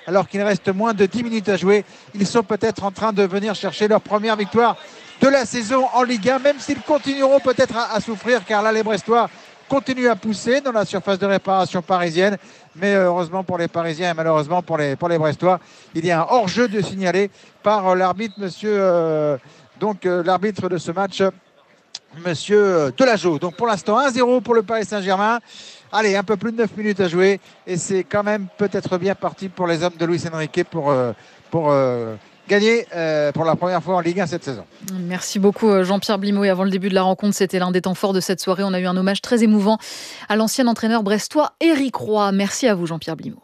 alors qu'il reste moins de 10 minutes à jouer. Ils sont peut-être en train de venir chercher leur première victoire de la saison en Ligue 1, même s'ils continueront peut-être à souffrir, car là les Brestois continuent à pousser dans la surface de réparation parisienne. Mais heureusement pour les Parisiens et malheureusement pour les Brestois, il y a un hors-jeu de signalé par l'arbitre, l'arbitre de ce match, monsieur Delageau. Donc pour l'instant 1-0 pour le Paris Saint-Germain. Allez, un peu plus de 9 minutes à jouer et c'est quand même peut-être bien parti pour les hommes de Luis Enrique pour gagner pour la première fois en Ligue 1 cette saison. Merci beaucoup Jean-Pierre Blimaud. Et avant le début de la rencontre, c'était l'un des temps forts de cette soirée. On a eu un hommage très émouvant à l'ancien entraîneur brestois Éric Roy. Merci à vous Jean-Pierre Blimaud.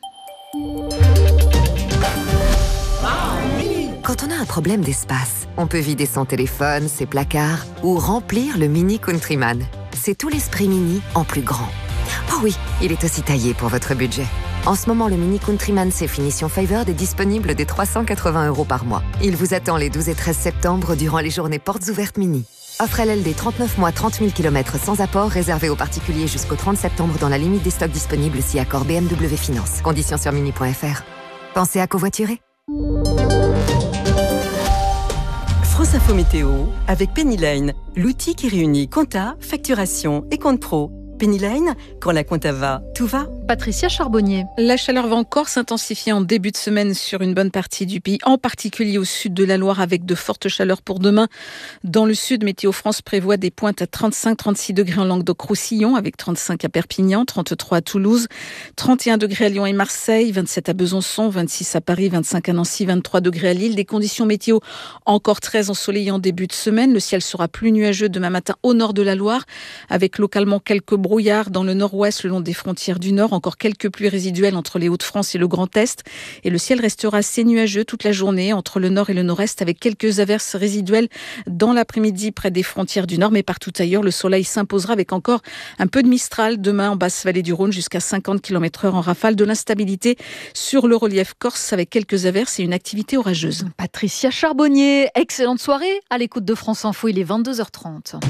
Quand on a un problème d'espace, on peut vider son téléphone, ses placards ou remplir le Mini Countryman. C'est tout l'esprit Mini en plus grand. Oh oui, il est aussi taillé pour votre budget. En ce moment, le Mini Countryman C finition Favored est disponible dès 380 € par mois. Il vous attend les 12 et 13 septembre durant les journées portes ouvertes Mini. Offre LLD 39 mois, 30 000 km sans apport, réservé aux particuliers jusqu'au 30 septembre dans la limite des stocks disponibles si accord BMW Finance. Conditions sur mini.fr. Pensez à covoiturer. France Info Météo avec Pennyline, l'outil qui réunit compta, facturation et compte pro. Pennyline, quand la compta va, tout va. Patricia Charbonnier. La chaleur va encore s'intensifier en début de semaine sur une bonne partie du pays, en particulier au sud de la Loire avec de fortes chaleurs pour demain. Dans le sud, Météo France prévoit des pointes à 35-36 degrés en Languedoc-Roussillon avec 35 à Perpignan, 33 à Toulouse, 31 degrés à Lyon et Marseille, 27 à Besançon, 26 à Paris, 25 à Nancy, 23 degrés à Lille. Des conditions météo encore très ensoleillées en début de semaine. Le ciel sera plus nuageux demain matin au nord de la Loire avec localement quelques brouillards dans le nord-ouest le long des frontières du nord. Encore quelques pluies résiduelles entre les Hauts-de-France et le Grand Est. Et le ciel restera assez nuageux toute la journée entre le nord et le nord-est avec quelques averses résiduelles dans l'après-midi près des frontières du nord. Mais partout ailleurs, le soleil s'imposera avec encore un peu de mistral demain en basse vallée du Rhône jusqu'à 50 km/h en rafale. De l'instabilité sur le relief corse avec quelques averses et une activité orageuse. Patricia Charbonnier, excellente soirée à l'écoute de France Info. Il est 22h30.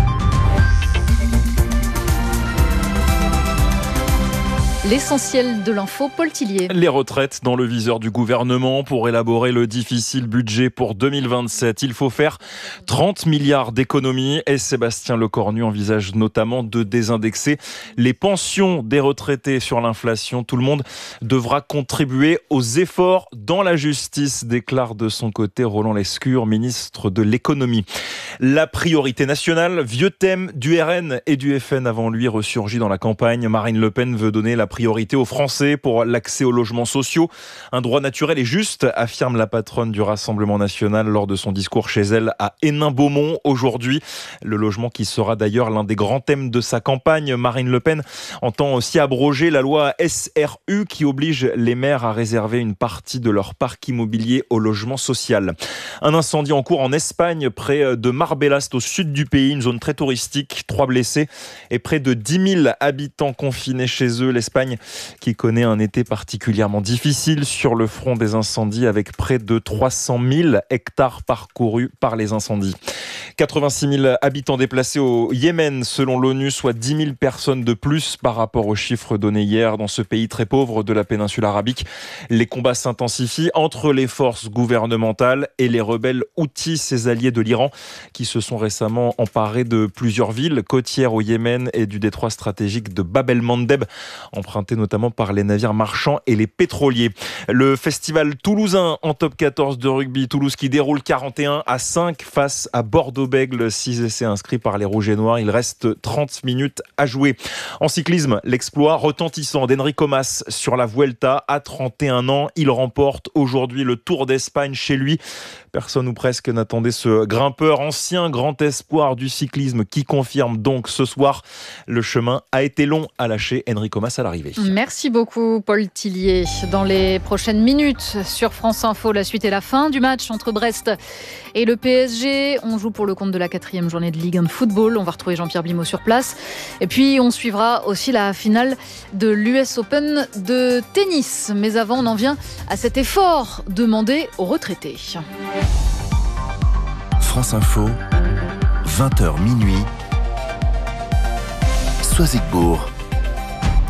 L'essentiel de l'info, Paul Tillier. Les retraites dans le viseur du gouvernement pour élaborer le difficile budget pour 2027. Il faut faire 30 milliards d'économies et Sébastien Lecornu envisage notamment de désindexer les pensions des retraités sur l'inflation. Tout le monde devra contribuer aux efforts dans la justice, déclare de son côté Roland Lescure, ministre de l'économie. La priorité nationale, vieux thème du RN et du FN avant lui, ressurgit dans la campagne. Marine Le Pen veut donner la priorité aux Français pour l'accès aux logements sociaux. Un droit naturel et juste, affirme la patronne du Rassemblement national lors de son discours chez elle à Hénin-Beaumont aujourd'hui. Le logement qui sera d'ailleurs l'un des grands thèmes de sa campagne. Marine Le Pen entend aussi abroger la loi SRU qui oblige les maires à réserver une partie de leur parc immobilier au logement social. Un incendie en cours en Espagne, près de Marbella, au sud du pays, une zone très touristique, 3 blessés et près de 10 000 habitants confinés chez eux. L'Espagne qui connaît un été particulièrement difficile sur le front des incendies avec près de 300 000 hectares parcourus par les incendies. 86 000 habitants déplacés au Yémen selon l'ONU, soit 10 000 personnes de plus par rapport aux chiffres donnés hier dans ce pays très pauvre de la péninsule arabique. Les combats s'intensifient entre les forces gouvernementales et les rebelles Houthis, ces alliés de l'Iran, qui se sont récemment emparés de plusieurs villes côtières au Yémen et du détroit stratégique de Bab el-Mandeb, emprunté notamment par les navires marchands et les pétroliers. Le festival toulousain en top 14 de rugby, Toulouse qui déroule 41-5 face à Bordeaux-Bègles, 6 essais inscrits par les Rouges et Noirs. Il reste 30 minutes à jouer. En cyclisme, l'exploit retentissant d'Enrico Mas sur la Vuelta à 31 ans. Il remporte aujourd'hui le Tour d'Espagne chez lui. Personne ou presque n'attendait ce grimpeur, ancien grand espoir du cyclisme, qui confirme donc ce soir le chemin a été long à lâcher Enrico Mas à l'arrivée. Merci beaucoup Paul Tillier. Dans les prochaines minutes sur France Info, la suite et la fin du match entre Brest et le PSG. On joue pour le compte de la 4e journée de Ligue 1 de football. On va retrouver Jean-Pierre Blimaud sur place. Et puis on suivra aussi la finale de l'US Open de tennis. Mais avant, on en vient à cet effort demandé aux retraités. France Info, 20h minuit, Soisigbourg.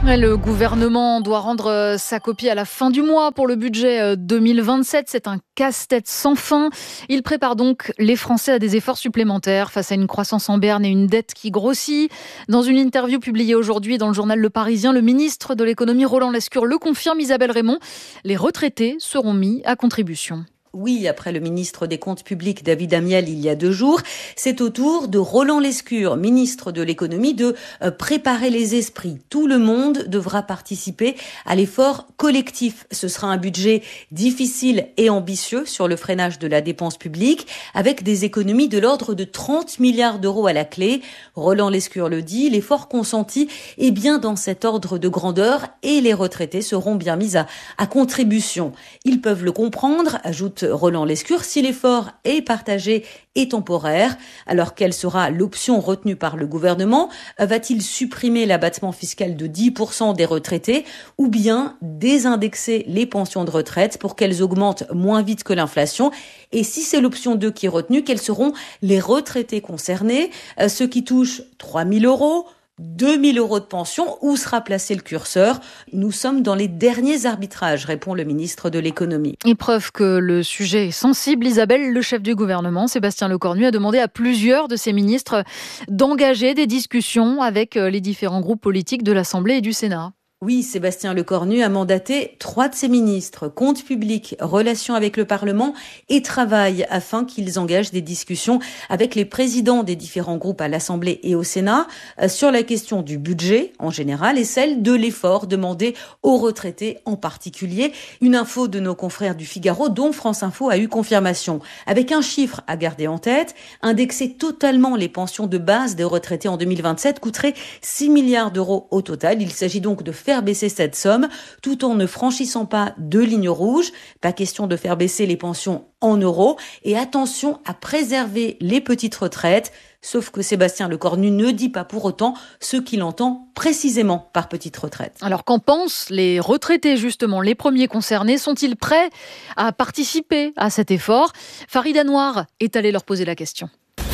Le gouvernement doit rendre sa copie à la fin du mois pour le budget 2027. C'est un casse-tête sans fin. Il prépare donc les Français à des efforts supplémentaires face à une croissance en berne et une dette qui grossit. Dans une interview publiée aujourd'hui dans le journal Le Parisien, le ministre de l'économie Roland Lescure le confirme, Isabelle Raymond. Les retraités seront mis à contribution. Oui, après le ministre des Comptes publics, David Amiel, il y a 2 jours, c'est au tour de Roland Lescure, ministre de l'économie, de préparer les esprits. Tout le monde devra participer à l'effort collectif. Ce sera un budget difficile et ambitieux sur le freinage de la dépense publique, avec des économies de l'ordre de 30 milliards d'euros à la clé. Roland Lescure le dit, l'effort consenti est bien dans cet ordre de grandeur et les retraités seront bien mis à contribution. Ils peuvent le comprendre, ajoute Roland Lescure, si l'effort est partagé et temporaire. Alors quelle sera l'option retenue par le gouvernement ? Va-t-il supprimer l'abattement fiscal de 10% des retraités ou bien désindexer les pensions de retraite pour qu'elles augmentent moins vite que l'inflation ? Et si c'est l'option 2 qui est retenue, quels seront les retraités concernés ? Ceux qui touchent 3 000 euros, 2 000 euros de pension, où sera placé le curseur ? Nous sommes dans les derniers arbitrages, répond le ministre de l'économie. Et preuve que le sujet est sensible, Isabelle, le chef du gouvernement, Sébastien Lecornu, a demandé à plusieurs de ses ministres d'engager des discussions avec les différents groupes politiques de l'Assemblée et du Sénat. Oui, Sébastien Lecornu a mandaté 3 de ses ministres, Comptes publics, Relations avec le Parlement et Travail, afin qu'ils engagent des discussions avec les présidents des différents groupes à l'Assemblée et au Sénat sur la question du budget en général et celle de l'effort demandé aux retraités en particulier. Une info de nos confrères du Figaro dont France Info a eu confirmation. Avec un chiffre à garder en tête, indexer totalement les pensions de base des retraités en 2027 coûterait 6 milliards d'euros au total. Il s'agit donc de faire baisser cette somme tout en ne franchissant pas de lignes rouges. Pas question de faire baisser les pensions en euros et attention à préserver les petites retraites. Sauf que Sébastien Lecornu ne dit pas pour autant ce qu'il entend précisément par petite retraite. Alors qu'en pensent les retraités justement, les premiers concernés? Sont-ils prêts à participer à cet effort? Farid Anouar est allé leur poser la question.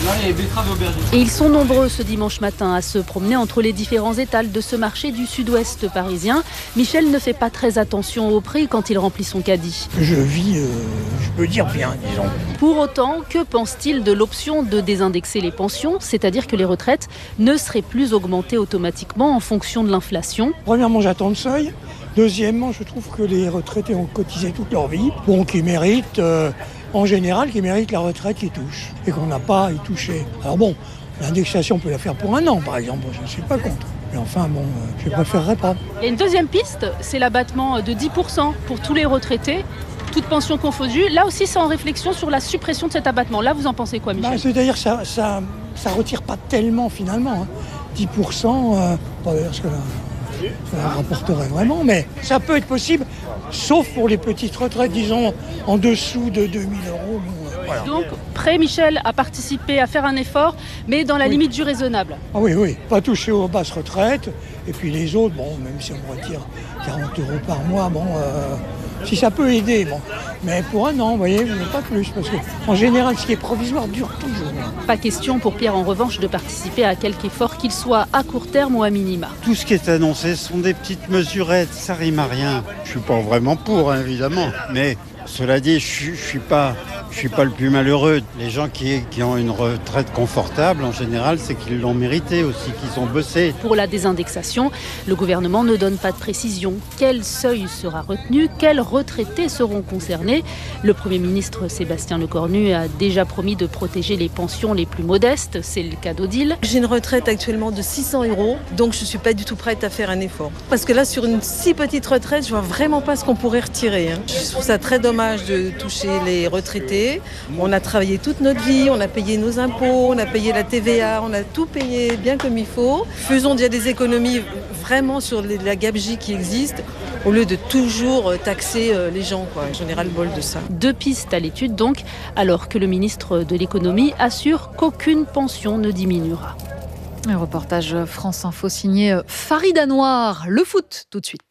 Et ils sont nombreux ce dimanche matin à se promener entre les différents étals de ce marché du sud-ouest parisien. Michel ne fait pas très attention au prix quand il remplit son caddie. Je vis, je peux dire bien, disons. Pour autant, que pense-t-il de l'option de désindexer les pensions, c'est-à-dire que les retraites ne seraient plus augmentées automatiquement en fonction de l'inflation? Premièrement, j'attends le seuil. Deuxièmement, je trouve que les retraités ont cotisé toute leur vie, donc ils méritent... en général, qui méritent la retraite qui touche et qu'on n'a pas à y toucher. Alors bon, l'indexation, on peut la faire pour 1 an, par exemple. Je ne suis pas contre. Mais enfin, bon, je ne préférerais pas. Il y a une deuxième piste, c'est l'abattement de 10% pour tous les retraités, toutes pensions confondues. Là aussi, c'est en réflexion sur la suppression de cet abattement. Là, vous en pensez quoi, Michel ? C'est-à-dire que ça retire pas tellement, finalement. 10%, parce que ça rapporterait vraiment, mais ça peut être possible, sauf pour les petites retraites, disons, en dessous de 2 000 euros. Voilà. Donc, prêt, Michel, à participer, à faire un effort, mais dans la limite du raisonnable. Ah oui, pas toucher aux basses retraites, et puis les autres, bon, même si on me retire 40 euros par mois, bon, si ça peut aider, bon. Mais pour 1 an, vous voyez, pas plus, parce qu'en général, ce qui est provisoire dure toujours. Pas question pour Pierre, en revanche, de participer à quelque effort, qu'il soit à court terme ou à minima. Tout ce qui est annoncé sont des petites mesurettes, ça rime à rien. Je suis pas vraiment pour, hein, évidemment, mais cela dit, je suis pas le plus malheureux. Les gens qui ont une retraite confortable, en général, c'est qu'ils l'ont mérité aussi, qu'ils ont bossé. Pour la désindexation, le gouvernement ne donne pas de précision. Quel seuil sera retenu? Quels retraités seront concernés? Le Premier ministre Sébastien Lecornu a déjà promis de protéger les pensions les plus modestes. C'est le cas d'Odile. J'ai une retraite actuellement de 600 euros, donc je ne suis pas du tout prête à faire un effort. Parce que là, sur une si petite retraite, je ne vois vraiment pas ce qu'on pourrait retirer. Je trouve ça très dommage de toucher les retraités. On a travaillé toute notre vie, on a payé nos impôts, on a payé la TVA, on a tout payé bien comme il faut. Faisons déjà des économies vraiment sur la gabegie qui existe, au lieu de toujours taxer les gens, quoi. J'en ai ras-le-bol de ça. 2 pistes à l'étude donc, alors que le ministre de l'économie assure qu'aucune pension ne diminuera. Un reportage France Info signé Farid Anouar. Le foot tout de suite.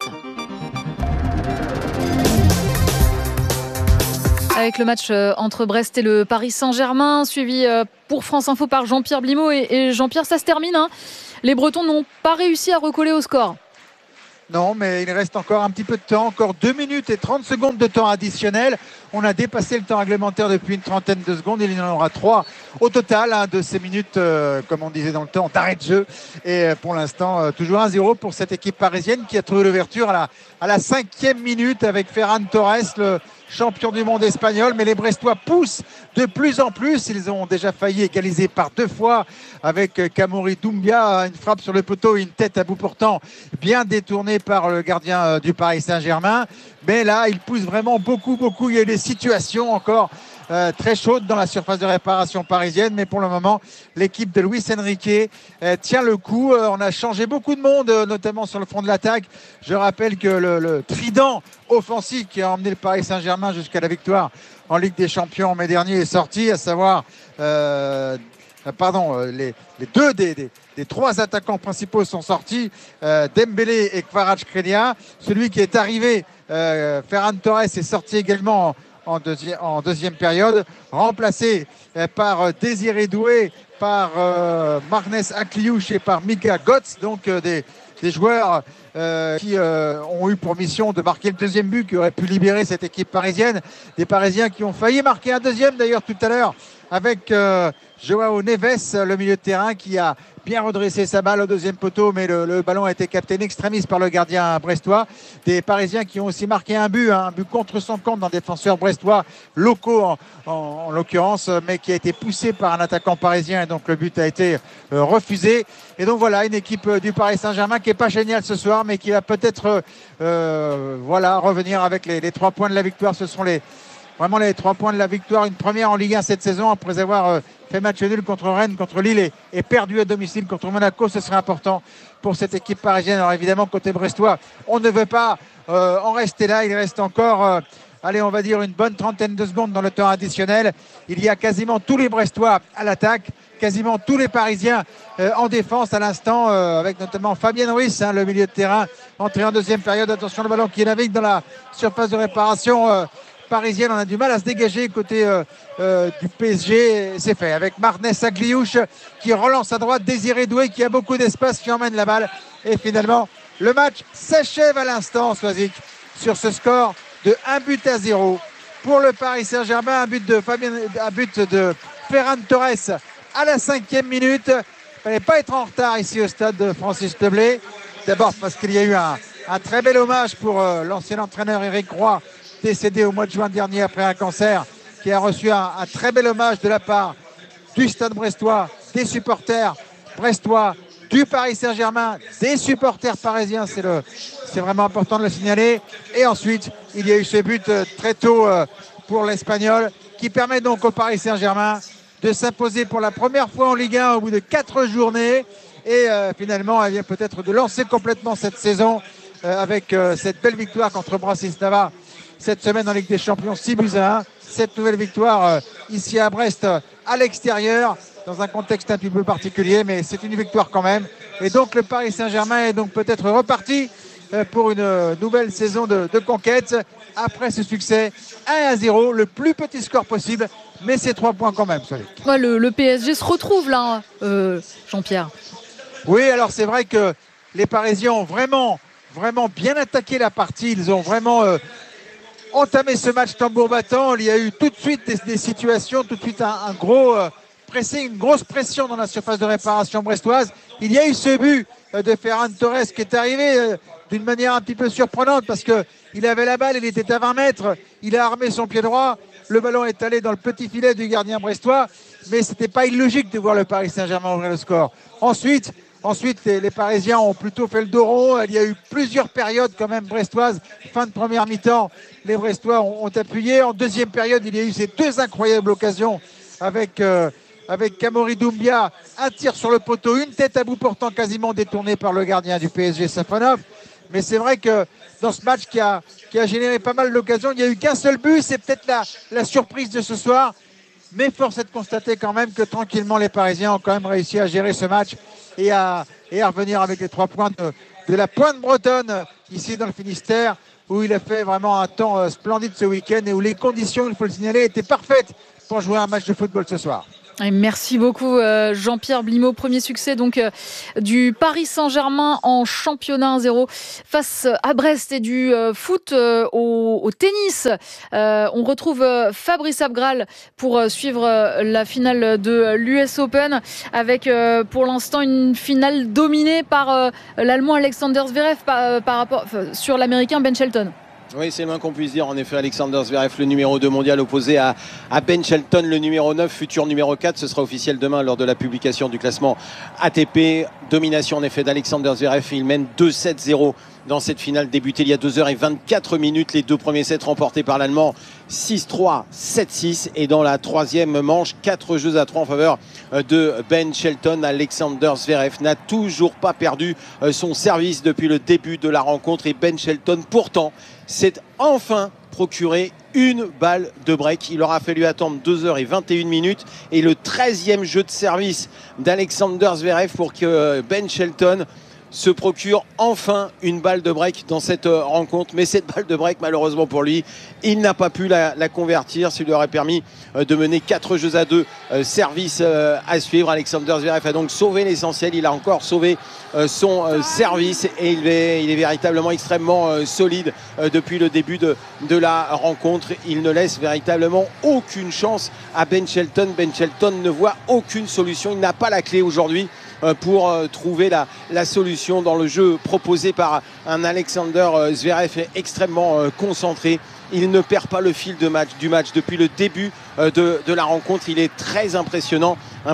Avec le match entre Brest et le Paris Saint-Germain, suivi pour France Info par Jean-Pierre Blimaud. Et Jean-Pierre, ça se termine, hein. Les Bretons n'ont pas réussi à recoller au score. Non, mais il reste encore un petit peu de temps, encore 2 minutes et 30 secondes de temps additionnel. On a dépassé le temps réglementaire depuis une trentaine de secondes. Il y en aura 3 au total de ces minutes, comme on disait dans le temps, d'arrêt de jeu. Et pour l'instant, toujours 1-0 pour cette équipe parisienne qui a trouvé l'ouverture à la 5e minute avec Ferran Torres, le champion du monde espagnol. Mais les Brestois poussent de plus en plus. Ils ont déjà failli égaliser par 2 fois avec Kamori Doumbia, une frappe sur le poteau, une tête à bout portant bien détournée par le gardien du Paris Saint-Germain. Mais là, ils poussent vraiment beaucoup. Il y a eu des situations encore très chaudes dans la surface de réparation parisienne. Mais pour le moment, l'équipe de Luis Enrique tient le coup. On a changé beaucoup de monde, notamment sur le front de l'attaque. Je rappelle que le trident offensif qui a emmené le Paris Saint-Germain jusqu'à la victoire en Ligue des Champions en mai dernier est sorti, à savoir les 2 des 3 attaquants principaux sont sortis, Dembélé et Kvaratskhelia. Celui qui est arrivé, Ferran Torres, est sorti également en deuxième période, remplacé par Désiré Doué, par Marnès Akliouche et par Mika Götze, donc des joueurs qui ont eu pour mission de marquer le deuxième but qui aurait pu libérer cette équipe parisienne. Des Parisiens qui ont failli marquer un deuxième d'ailleurs tout à l'heure avec Joao Neves, le milieu de terrain, qui a bien redressé sa balle au deuxième poteau, mais le ballon a été capté in extremis par le gardien brestois. Des Parisiens qui ont aussi marqué un but contre son camp d'un défenseur brestois locaux en l'occurrence, mais qui a été poussé par un attaquant parisien, et donc le but a été refusé. Et donc voilà, une équipe du Paris Saint-Germain qui n'est pas géniale ce soir, mais qui va peut-être revenir avec les 3 points de la victoire. Ce sont vraiment les 3 points de la victoire, une première en Ligue 1 cette saison, après avoir fait match nul contre Rennes, contre Lille et perdu à domicile contre Monaco. Ce serait important pour cette équipe parisienne. Alors évidemment, côté brestois, on ne veut pas en rester là. Il reste encore, on va dire une bonne trentaine de secondes dans le temps additionnel. Il y a quasiment tous les Brestois à l'attaque, quasiment tous les Parisiens en défense à l'instant, avec notamment Fabien Ruiz, le milieu de terrain, entré en deuxième période. Attention, le ballon qui navigue dans la surface de réparation parisienne. On a du mal à se dégager côté du PSG. C'est fait avec Marnès Akliouche qui relance à droite, Désiré Doué qui a beaucoup d'espace, qui emmène la balle. Et finalement, le match s'achève à l'instant, Soisic, sur ce score de 1-0 pour le Paris Saint-Germain. Un but de Ferran Torres à la 5e minute. Il ne fallait pas être en retard ici au stade de Francis Teblé. D'abord parce qu'il y a eu un très bel hommage pour l'ancien entraîneur Éric Roy, décédé au mois de juin dernier après un cancer, qui a reçu un très bel hommage de la part du stade brestois, des supporters brestois, du Paris Saint-Germain, des supporters parisiens. C'est vraiment important de le signaler. Et ensuite, il y a eu ce but très tôt pour l'Espagnol qui permet donc au Paris Saint-Germain de s'imposer pour la première fois en Ligue 1 au bout de 4 journées. Et finalement, elle vient peut-être de lancer complètement cette saison avec cette belle victoire contre Bratislava cette semaine en Ligue des Champions, 6-1. Cette nouvelle victoire ici à Brest, à l'extérieur, dans un contexte un petit peu particulier, mais c'est une victoire quand même. Et donc le Paris Saint-Germain est donc peut-être reparti pour une nouvelle saison de conquête après ce succès 1-0, le plus petit score possible, mais c'est 3 points quand même. Ouais, le PSG se retrouve là, Jean-Pierre. Oui, alors c'est vrai que les Parisiens ont vraiment bien attaqué la partie. Ils ont vraiment entamé ce match tambour battant. Il y a eu tout de suite des situations, tout de suite un gros pressing, une grosse pression dans la surface de réparation brestoise. Il y a eu ce but de Ferran Torres qui est arrivé d'une manière un petit peu surprenante parce qu'il avait la balle, il était à 20 mètres, il a armé son pied droit, le ballon est allé dans le petit filet du gardien brestois, mais ce n'était pas illogique de voir le Paris Saint-Germain ouvrir le score. Ensuite, les Parisiens ont plutôt fait le dos rond. Il y a eu plusieurs périodes quand même brestoises. Fin de première mi-temps, les Brestois ont appuyé. En deuxième période, il y a eu ces 2 incroyables occasions avec Kamori Doumbia, un tir sur le poteau, une tête à bout portant quasiment détournée par le gardien du PSG, Safonov. Mais c'est vrai que dans ce match qui a généré pas mal d'occasions, il n'y a eu qu'un seul but. C'est peut-être la surprise de ce soir. Mais force est de constater quand même que tranquillement les Parisiens ont quand même réussi à gérer ce match et à revenir avec les 3 points de la Pointe Bretonne ici dans le Finistère, où il a fait vraiment un temps splendide ce week-end et où les conditions, il faut le signaler, étaient parfaites pour jouer un match de football ce soir. Et merci beaucoup Jean-Pierre Blimaud. Premier succès donc du Paris Saint-Germain en championnat 1-0 face à Brest, et du foot au tennis. On retrouve Fabrice Abgral pour suivre la finale de l'US Open, avec pour l'instant une finale dominée par l'Allemand Alexander Zverev par rapport sur l'Américain Ben Shelton. Oui, c'est le moins qu'on puisse dire. En effet, Alexander Zverev, le numéro 2 mondial, opposé à Ben Shelton, le numéro 9, futur numéro 4. Ce sera officiel demain lors de la publication du classement ATP. Domination en effet d'Alexander Zverev. Il mène 2-7-0 dans cette finale débutée il y a 2h24. Les deux premiers sets remportés par l'Allemand, 6-3, 7-6. Et dans la troisième manche, 4-3 en faveur de Ben Shelton. Alexander Zverev n'a toujours pas perdu son service depuis le début de la rencontre. Et Ben Shelton, pourtant, s'est enfin procuré une balle de break. Il aura fallu attendre 2h21 et le 13e jeu de service d'Alexander Zverev pour que Ben Shelton se procure enfin une balle de break dans cette rencontre. Mais cette balle de break, malheureusement pour lui, il n'a pas pu la convertir. Ça lui aurait permis de mener 4-2. Service à suivre. Alexander Zverev a donc sauvé l'essentiel. Il a encore sauvé son service, et il est véritablement extrêmement solide depuis le début de la rencontre. Il ne laisse véritablement aucune chance à Ben Shelton. Ben Shelton ne voit aucune solution. Il n'a pas la clé aujourd'hui pour trouver la solution dans le jeu proposé par un Alexander Zverev extrêmement concentré. Il ne perd pas le fil du match depuis le début de la rencontre. Il est très impressionnant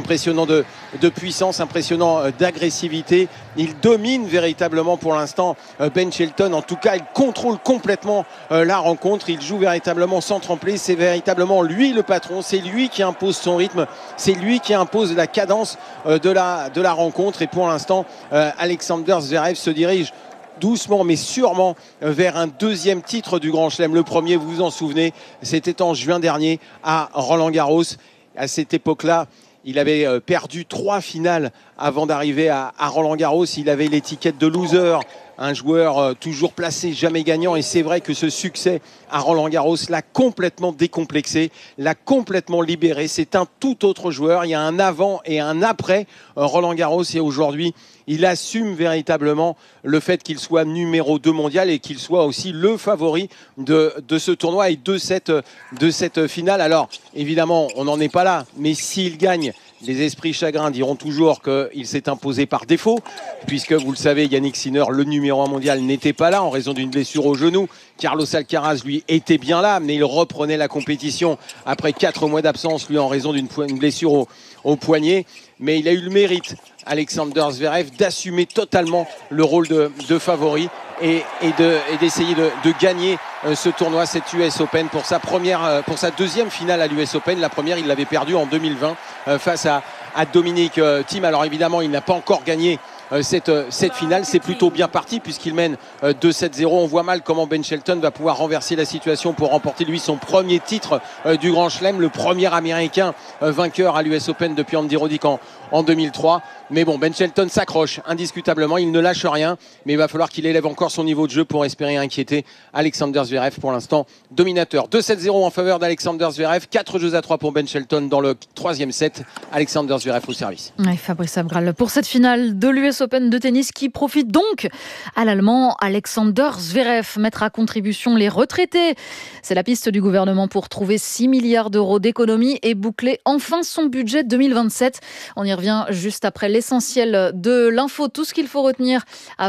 de puissance, impressionnant d'agressivité. Il domine véritablement pour l'instant Ben Shelton. En tout cas, il contrôle complètement la rencontre. Il joue véritablement sans trembler. C'est véritablement lui le patron. C'est lui qui impose son rythme. C'est lui qui impose la cadence de la rencontre. Et pour l'instant, Alexander Zverev se dirige doucement mais sûrement vers un deuxième titre du Grand Chelem. Le premier, vous vous en souvenez, c'était en juin dernier à Roland-Garros. À cette époque-là, il avait perdu 3 finales avant d'arriver à Roland-Garros. Il avait l'étiquette de loser, un joueur toujours placé, jamais gagnant. Et c'est vrai que ce succès à Roland-Garros l'a complètement décomplexé, l'a complètement libéré. C'est un tout autre joueur. Il y a un avant et un après Roland-Garros. Et aujourd'hui, il assume véritablement le fait qu'il soit numéro 2 mondial et qu'il soit aussi le favori de ce tournoi et de cette finale. Alors, évidemment, on n'en est pas là. Mais s'il gagne, les esprits chagrins diront toujours qu'il s'est imposé par défaut, puisque vous le savez, Yannick Sinner, le numéro 1 mondial, n'était pas là en raison d'une blessure au genou. Carlos Alcaraz, lui, était bien là, mais il reprenait la compétition après 4 mois d'absence, lui, en raison d'une blessure au poignet. Mais il a eu le mérite, Alexander Zverev, d'assumer totalement le rôle de favori et d'essayer de gagner ce tournoi, cette US Open, pour sa deuxième finale à l'US Open. La première, il l'avait perdue en 2020 face à Dominic Thiem. Alors évidemment, il n'a pas encore gagné cette finale. C'est plutôt bien parti puisqu'il mène 2-7-0. On voit mal comment Ben Shelton va pouvoir renverser la situation pour remporter lui son premier titre du Grand Chelem, le premier américain vainqueur à l'US Open depuis Andy Roddick en 2003. Mais bon, Ben Shelton s'accroche indiscutablement, il ne lâche rien, mais il va falloir qu'il élève encore son niveau de jeu pour espérer inquiéter Alexander Zverev, pour l'instant dominateur. 2-7-0 en faveur d'Alexander Zverev, 4-3 pour Ben Shelton dans le 3e set. Alexander Zverev au service. Ouais, Fabrice Abgral pour cette finale de l'US Open de tennis qui profite donc à l'Allemand Alexander Zverev. Mettre à contribution les retraités, c'est la piste du gouvernement pour trouver 6 milliards d'euros d'économies et boucler enfin son budget 2027. On y revient juste après l'essentiel de l'info, tout ce qu'il faut retenir à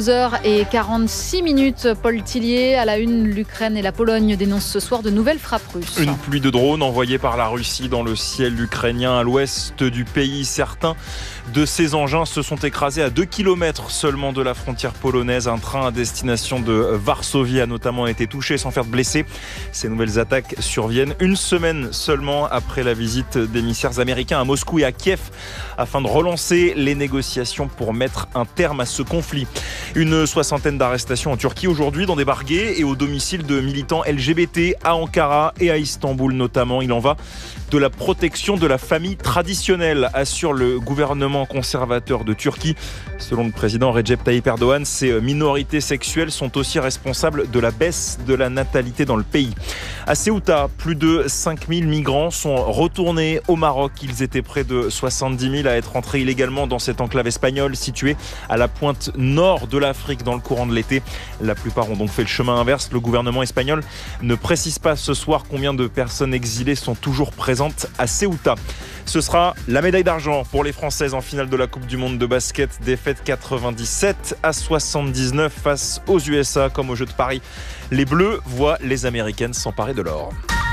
22h46. Paul Tillier, à la une, l'Ukraine et la Pologne dénoncent ce soir de nouvelles frappes russes. Une pluie de drones envoyés par la Russie dans le ciel ukrainien à l'ouest du pays. Certains de ces engins se sont écrasés à 2 km seulement de la frontière polonaise. Un train à destination de Varsovie a notamment été touché sans faire de blessés. Ces nouvelles attaques surviennent une semaine seulement après la visite d'émissaires américains à Moscou et à Kiev afin de relancer les négociations pour mettre un terme à ce conflit. Une 60aine d'arrestations en Turquie aujourd'hui dans des barguets et au domicile de militants LGBT à Ankara et à Istanbul notamment. Il en va de la protection de la famille traditionnelle, assure le gouvernement conservateur de Turquie. Selon le président Recep Tayyip Erdogan, ces minorités sexuelles sont aussi responsables de la baisse de la natalité dans le pays. À Ceuta, plus de 5000 migrants sont retournés au Maroc. Ils étaient près de 70 000 à être entrés illégalement dans cette enclave espagnole située à la pointe nord de l'Afrique dans le courant de l'été. La plupart ont donc fait le chemin inverse. Le gouvernement espagnol ne précise pas ce soir combien de personnes exilées sont toujours présentes à Ceuta. Ce sera la médaille d'argent pour les Françaises en finale de la Coupe du Monde de basket. Défaite 97-79 face aux USA comme au Jeux de Paris. Les Bleus voient les Américaines s'emparer de l'or.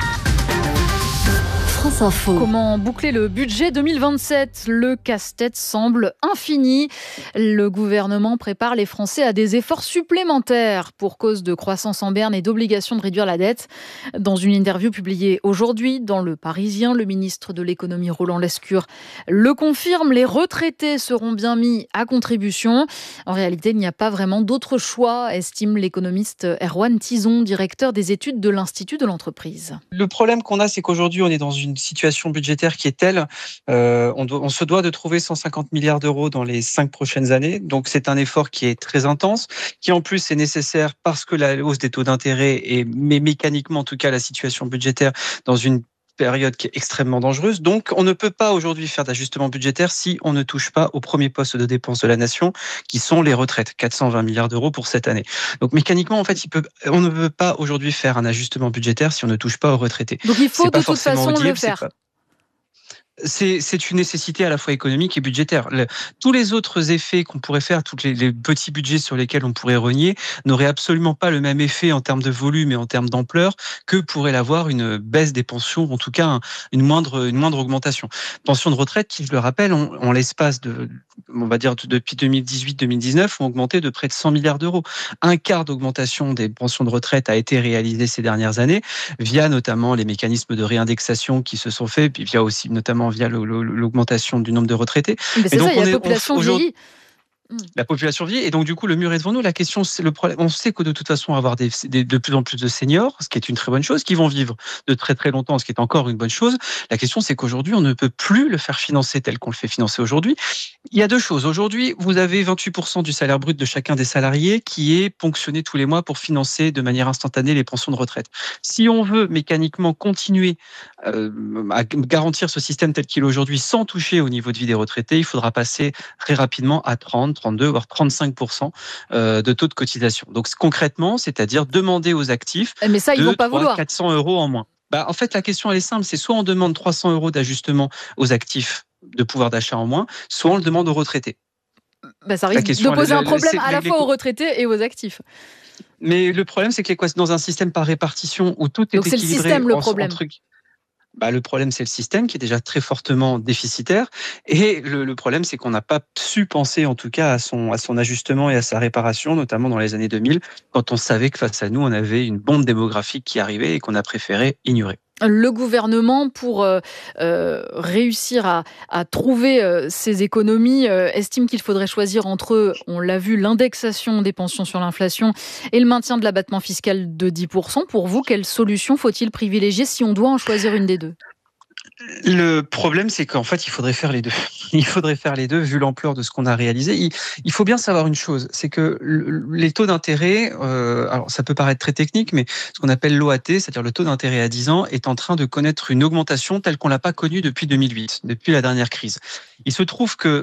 France Info. Comment boucler le budget 2027 ? Le casse-tête semble infini. Le gouvernement prépare les Français à des efforts supplémentaires pour cause de croissance en berne et d'obligation de réduire la dette. Dans une interview publiée aujourd'hui dans Le Parisien, le ministre de l'économie Roland Lescure le confirme, les retraités seront bien mis à contribution. En réalité, il n'y a pas vraiment d'autre choix, estime l'économiste Erwan Tison, directeur des études de l'Institut de l'entreprise. Le problème qu'on a, c'est qu'aujourd'hui, on est dans une situation budgétaire qui est telle, on se doit de trouver 150 milliards d'euros dans les 5 prochaines années. Donc c'est un effort qui est très intense, qui en plus est nécessaire parce que la hausse des taux d'intérêt mais mécaniquement en tout cas la situation budgétaire dans une période qui est extrêmement dangereuse. Donc, on ne peut pas aujourd'hui faire d'ajustement budgétaire si on ne touche pas au premier poste de dépenses de la nation, qui sont les retraites, 420 milliards d'euros pour cette année. Donc, mécaniquement, en fait, on ne peut pas aujourd'hui faire un ajustement budgétaire si on ne touche pas aux retraités. Donc, il faut de toute façon le faire. C'est une nécessité à la fois économique et budgétaire. Tous les autres effets qu'on pourrait faire, tous les petits budgets sur lesquels on pourrait rogner, n'auraient absolument pas le même effet en termes de volume et en termes d'ampleur que pourrait l'avoir une baisse des pensions, ou en tout cas une moindre augmentation. Pensions de retraite qui, je le rappelle, en l'espace de, on va dire depuis 2018-2019, ont augmenté de près de 100 milliards d'euros. Un quart d'augmentation des pensions de retraite a été réalisé ces dernières années, via notamment les mécanismes de réindexation qui se sont faits, puis via l'augmentation du nombre de retraités. Mais c'est ça, il y a la population vieillit. La population vieillit et donc du coup le mur est devant nous. La question, c'est le problème. On sait que de toute façon on va avoir de plus en plus de seniors, ce qui est une très bonne chose, qui vont vivre de très très longtemps, ce qui est encore une bonne chose. La question, c'est qu'aujourd'hui on ne peut plus le faire financer tel qu'on le fait financer aujourd'hui. Il y a deux choses. Aujourd'hui, vous avez 28% du salaire brut de chacun des salariés qui est ponctionné tous les mois pour financer de manière instantanée les pensions de retraite. Si on veut mécaniquement continuer à garantir ce système tel qu'il est aujourd'hui sans toucher au niveau de vie des retraités, il faudra passer très rapidement à 30, 32, voire 35% de taux de cotisation. Donc concrètement, c'est-à-dire demander aux actifs mais ça, ils vont pas vouloir. 400 euros en moins. En fait, la question, elle est simple. C'est soit on demande 300 euros d'ajustement aux actifs de pouvoir d'achat en moins, soit on le demande aux retraités. Ça risque de poser un problème à la fois aux retraités et aux actifs. Mais le problème, c'est que dans un système par répartition où tout est équilibré... Donc c'est le système le problème. Le problème, c'est le système qui est déjà très fortement déficitaire. Et le problème, c'est qu'on n'a pas su penser, en tout cas, à son ajustement et à sa réparation, notamment dans les années 2000, quand on savait que face à nous, on avait une bombe démographique qui arrivait et qu'on a préféré ignorer. Le gouvernement, pour réussir à trouver ces économies, estime qu'il faudrait choisir entre, on l'a vu, l'indexation des pensions sur l'inflation et le maintien de l'abattement fiscal de 10%. Pour vous, quelle solution faut-il privilégier si on doit en choisir une des deux ? Le problème, c'est qu'en fait, il faudrait faire les deux. Il faudrait faire les deux, vu l'ampleur de ce qu'on a réalisé. Il faut bien savoir une chose, c'est que les taux d'intérêt, alors ça peut paraître très technique, mais ce qu'on appelle l'OAT, c'est-à-dire le taux d'intérêt à 10 ans, est en train de connaître une augmentation telle qu'on l'a pas connue depuis 2008, depuis la dernière crise. Il se trouve que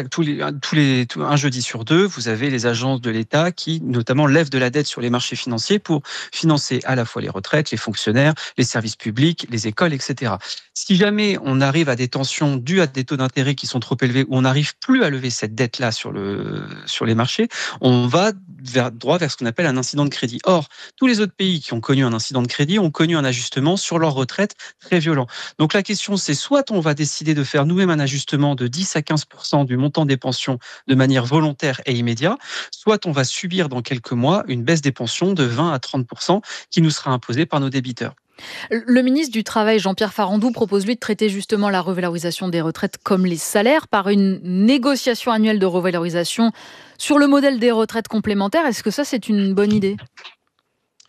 un jeudi sur deux, vous avez les agences de l'État qui, notamment, lèvent de la dette sur les marchés financiers pour financer à la fois les retraites, les fonctionnaires, les services publics, les écoles, etc. Si jamais on arrive à des tensions dues à des taux d'intérêt qui sont trop élevés, où on n'arrive plus à lever cette dette-là sur les marchés, on va droit vers ce qu'on appelle un incident de crédit. Or, tous les autres pays qui ont connu un incident de crédit ont connu un ajustement sur leur retraite très violent. Donc la question, c'est soit on va décider de faire nous-mêmes un ajustement de 10 à 15% du montant des pensions de manière volontaire et immédiate, soit on va subir dans quelques mois une baisse des pensions de 20 à 30% qui nous sera imposée par nos débiteurs. Le ministre du Travail, Jean-Pierre Farandou, propose lui de traiter justement la revalorisation des retraites comme les salaires par une négociation annuelle de revalorisation sur le modèle des retraites complémentaires. Est-ce que ça, c'est une bonne idée ?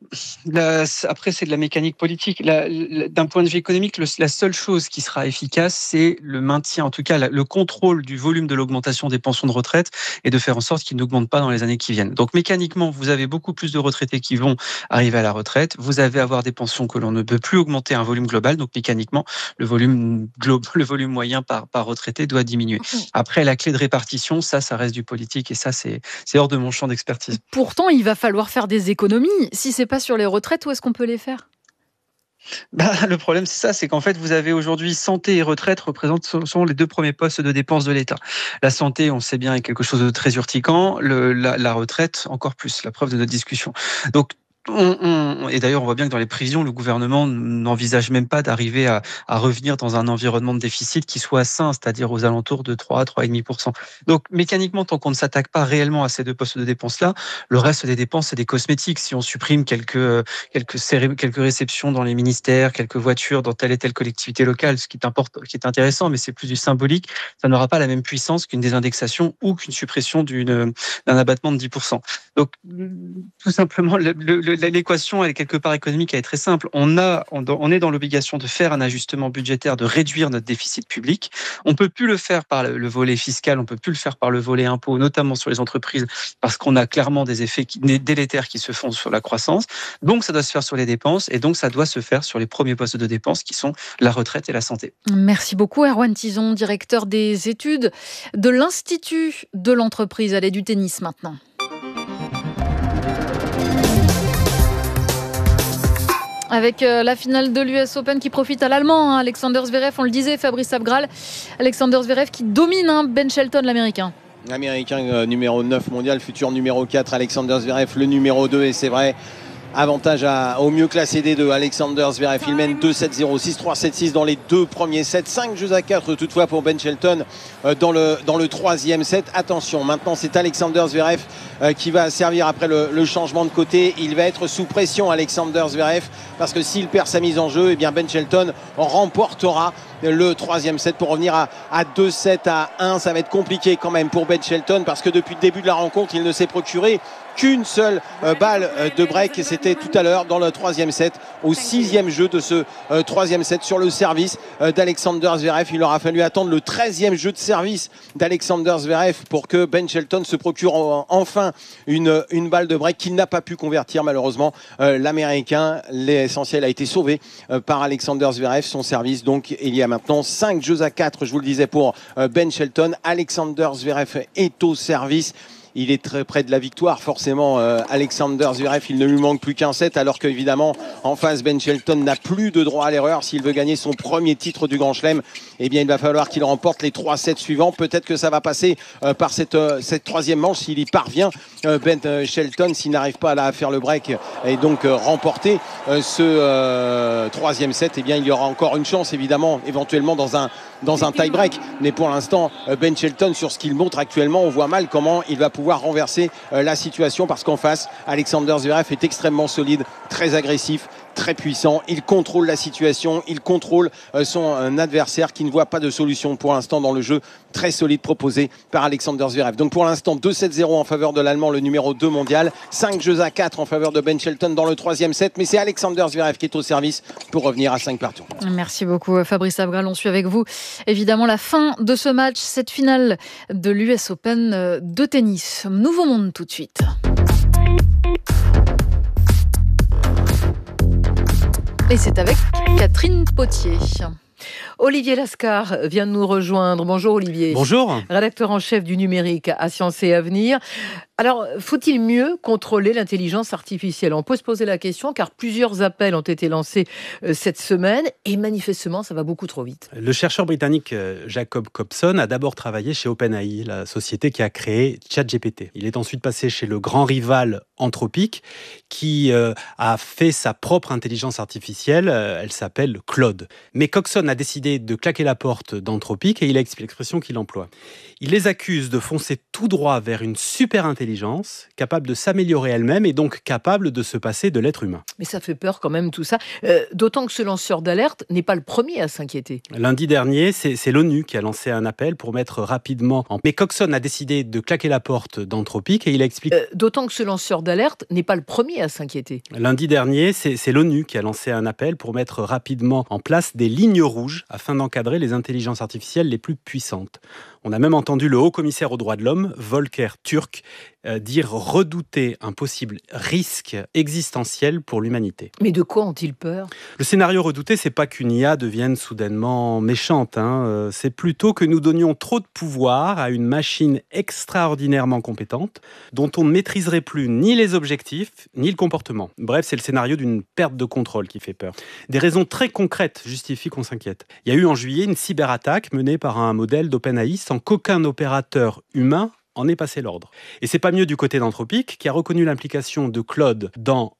Après, c'est de la mécanique politique. D'un point de vue économique, la seule chose qui sera efficace, c'est le maintien, en tout cas le contrôle du volume de l'augmentation des pensions de retraite et de faire en sorte qu'il n'augmente pas dans les années qui viennent. Donc mécaniquement, vous avez beaucoup plus de retraités qui vont arriver à la retraite. Vous allez avoir des pensions que l'on ne peut plus augmenter à un volume global. Donc mécaniquement, le volume moyen par retraité doit diminuer. Après, la clé de répartition, ça reste du politique et ça, c'est hors de mon champ d'expertise. Pourtant, il va falloir faire des économies. Si c'est pas sur les retraites, où est-ce qu'on peut les faire ? Le problème, c'est ça, c'est qu'en fait, vous avez aujourd'hui santé et retraite sont les deux premiers postes de dépenses de l'État. La santé, on sait bien, est quelque chose de très urticant. La retraite, encore plus, la preuve de notre discussion. Donc, et d'ailleurs, on voit bien que dans les prévisions, le gouvernement n'envisage même pas d'arriver à revenir dans un environnement de déficit qui soit sain, c'est-à-dire aux alentours de 3,5%. Donc, mécaniquement, tant qu'on ne s'attaque pas réellement à ces deux postes de dépenses-là, le reste des dépenses, c'est des cosmétiques. Si on supprime quelques réceptions dans les ministères, quelques voitures dans telle et telle collectivité locale, ce qui est intéressant, mais c'est plus du symbolique, ça n'aura pas la même puissance qu'une désindexation ou qu'une suppression d'un abattement de 10%. Donc, tout simplement, l'équation, elle est quelque part économique, elle est très simple. On est dans l'obligation de faire un ajustement budgétaire, de réduire notre déficit public. On peut plus le faire par le volet fiscal, on peut plus le faire par le volet impôt, notamment sur les entreprises, parce qu'on a clairement des effets délétères qui se font sur la croissance. Donc, ça doit se faire sur les dépenses et donc ça doit se faire sur les premiers postes de dépenses qui sont la retraite et la santé. Merci beaucoup, Erwan Tison, directeur des études de l'Institut de l'entreprise. Allez, du tennis maintenant. Avec la finale de l'US Open qui profite à l'Allemand, Alexander Zverev, on le disait, Fabrice Abgral. Alexander Zverev qui domine Ben Shelton, l'Américain. Américain numéro 9 mondial, futur numéro 4, Alexander Zverev, le numéro 2, et c'est vrai, avantage au mieux classé des deux, Alexander Zverev. Il mène 2-7-0, 6-3, 7-6 dans les deux premiers sets. 5-4 toutefois pour Ben Shelton dans le troisième set. Attention, maintenant c'est Alexander Zverev qui va servir après le changement de côté. Il va être sous pression, Alexander Zverev, parce que s'il perd sa mise en jeu, eh bien Ben Shelton remportera le troisième set pour revenir à 2-7-1. Ça va être compliqué quand même pour Ben Shelton, parce que depuis le début de la rencontre, il ne s'est procuré qu'une seule balle de break, et c'était tout à l'heure dans le troisième set, au sixième jeu de ce troisième set, sur le service d'Alexander Zverev. Il aura fallu attendre le 13e jeu de service d'Alexander Zverev pour que Ben Shelton se procure enfin une balle de break qu'il n'a pas pu convertir malheureusement. L'Américain, l'essentiel a été sauvé par Alexander Zverev, son service. Donc il y a maintenant 5-4, je vous le disais, pour Ben Shelton. Alexander Zverev est au service. Il est très près de la victoire, forcément, Alexander Zverev. Il ne lui manque plus qu'un set, alors qu'évidemment, en face, Ben Shelton n'a plus de droit à l'erreur. S'il veut gagner son premier titre du Grand Chelem, eh bien, il va falloir qu'il remporte les 3 sets suivants. Peut-être que ça va passer par cette troisième manche, s'il y parvient, Ben Shelton, s'il n'arrive pas à faire le break et donc remporter ce troisième set, eh bien, il y aura encore une chance, évidemment, éventuellement dans un tie-break. Mais pour l'instant, Ben Shelton, sur ce qu'il montre actuellement, on voit mal comment il va pouvoir renverser la situation, parce qu'en face, Alexander Zverev est extrêmement solide, très agressif, très puissant. Il contrôle la situation, il contrôle son adversaire qui ne voit pas de solution pour l'instant dans le jeu très solide proposé par Alexander Zverev. Donc pour l'instant, 2-7-0 en faveur de l'Allemand, le numéro 2 mondial. 5-4 en faveur de Ben Shelton dans le troisième set. Mais c'est Alexander Zverev qui est au service pour revenir à 5 partout. Merci beaucoup Fabrice Abgral. On suit avec vous évidemment la fin de ce match, cette finale de l'US Open de tennis. Nouveau monde tout de suite. Et c'est avec Catherine Potier. Olivier Lascar vient de nous rejoindre. Bonjour Olivier. Bonjour. Rédacteur en chef du numérique à Sciences et Avenir. Alors, faut-il mieux contrôler l'intelligence artificielle ? On peut se poser la question, car plusieurs appels ont été lancés cette semaine et manifestement, ça va beaucoup trop vite. Le chercheur britannique Jacob Cobson a d'abord travaillé chez OpenAI, la société qui a créé ChatGPT. Il est ensuite passé chez le grand rival Anthropic, qui a fait sa propre intelligence artificielle. Elle s'appelle Claude. Mais Cobson a décidé décidé de claquer la porte d'Anthropic et il explique l'expression qu'il emploie. Il les accuse de foncer tout droit vers une super-intelligence capable de s'améliorer elle-même et donc capable de se passer de l'être humain. Mais ça fait peur quand même tout ça, d'autant que ce lanceur d'alerte n'est pas le premier à s'inquiéter. Lundi dernier, c'est l'ONU qui a lancé un appel pour mettre rapidement en... Mais Coxon a décidé de claquer la porte d'Anthropic et il explique... D'autant que ce lanceur d'alerte n'est pas le premier à s'inquiéter. Lundi dernier, c'est l'ONU qui a lancé un appel pour mettre rapidement en place des lignes rouges afin d'encadrer les intelligences artificielles les plus puissantes. On a même entendu le haut-commissaire aux droits de l'homme, Volker Türk, dire redouter un possible risque existentiel pour l'humanité. Mais de quoi ont-ils peur ? Le scénario redouté, c'est pas qu'une IA devienne soudainement méchante. C'est plutôt que nous donnions trop de pouvoir à une machine extraordinairement compétente, dont on ne maîtriserait plus ni les objectifs, ni le comportement. Bref, c'est le scénario d'une perte de contrôle qui fait peur. Des raisons très concrètes justifient qu'on s'inquiète. Il y a eu en juillet une cyberattaque menée par un modèle d'OpenAI sans qu'aucun opérateur humain en ait passé l'ordre. Et c'est pas mieux du côté d'Anthropic, qui a reconnu l'implication de Claude dans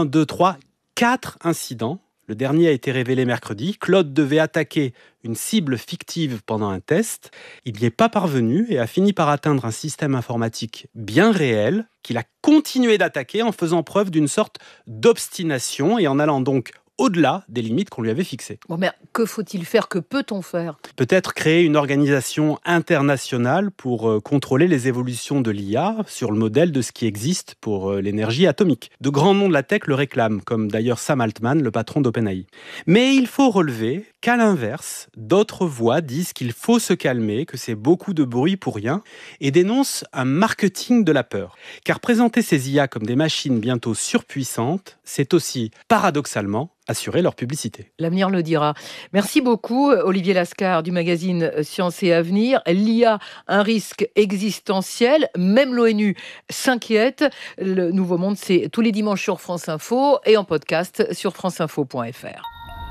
4 incidents. Le dernier a été révélé mercredi. Claude devait attaquer une cible fictive pendant un test. Il n'y est pas parvenu et a fini par atteindre un système informatique bien réel qu'il a continué d'attaquer en faisant preuve d'une sorte d'obstination et en allant donc au-delà des limites qu'on lui avait fixées. Bon, mais que faut-il faire ? Que peut-on faire ? Peut-être créer une organisation internationale pour contrôler les évolutions de l'IA sur le modèle de ce qui existe pour l'énergie atomique. De grands noms de la tech le réclament, comme d'ailleurs Sam Altman, le patron d'OpenAI. Mais il faut relever qu'à l'inverse, d'autres voix disent qu'il faut se calmer, que c'est beaucoup de bruit pour rien, et dénoncent un marketing de la peur. Car présenter ces IA comme des machines bientôt surpuissantes, c'est aussi, paradoxalement, assurer leur publicité. L'avenir le dira. Merci beaucoup, Olivier Lascar du magazine Science et Avenir. L'IA, un risque existentiel. Même l'ONU s'inquiète. Le Nouveau Monde, c'est tous les dimanches sur France Info et en podcast sur franceinfo.fr.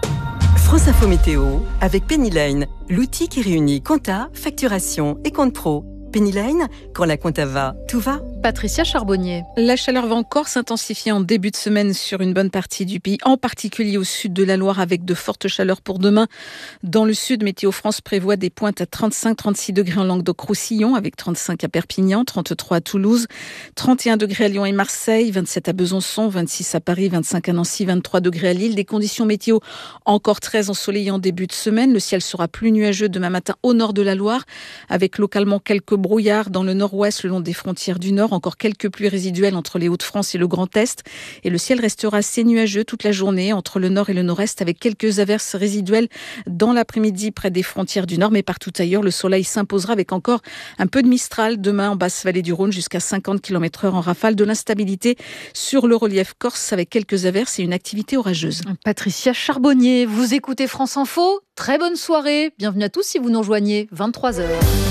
France Info Météo avec Penny Lane, l'outil qui réunit compta, facturation et compte pro. Penny Lane, quand la compta va, tout va. Patricia Charbonnier. La chaleur va encore s'intensifier en début de semaine sur une bonne partie du pays, en particulier au sud de la Loire avec de fortes chaleurs pour demain. Dans le sud, Météo France prévoit des pointes à 35-36 degrés en Languedoc-Roussillon avec 35 à Perpignan, 33 à Toulouse, 31 degrés à Lyon et Marseille, 27 à Besançon, 26 à Paris, 25 à Nancy, 23 degrés à Lille. Des conditions météo encore très ensoleillées en début de semaine. Le ciel sera plus nuageux demain matin au nord de la Loire avec localement quelques brouillards dans le nord-ouest le long des frontières du nord. Encore quelques pluies résiduelles entre les Hauts-de-France et le Grand Est. Et le ciel restera assez nuageux toute la journée entre le nord et le nord-est avec quelques averses résiduelles dans l'après-midi près des frontières du nord. Mais partout ailleurs, le soleil s'imposera avec encore un peu de mistral demain en basse vallée du Rhône jusqu'à 50 km/h en rafale. De l'instabilité sur le relief corse avec quelques averses et une activité orageuse. Patricia Charbonnier, vous écoutez France Info. Très bonne soirée. Bienvenue à tous si vous nous rejoignez. 23h.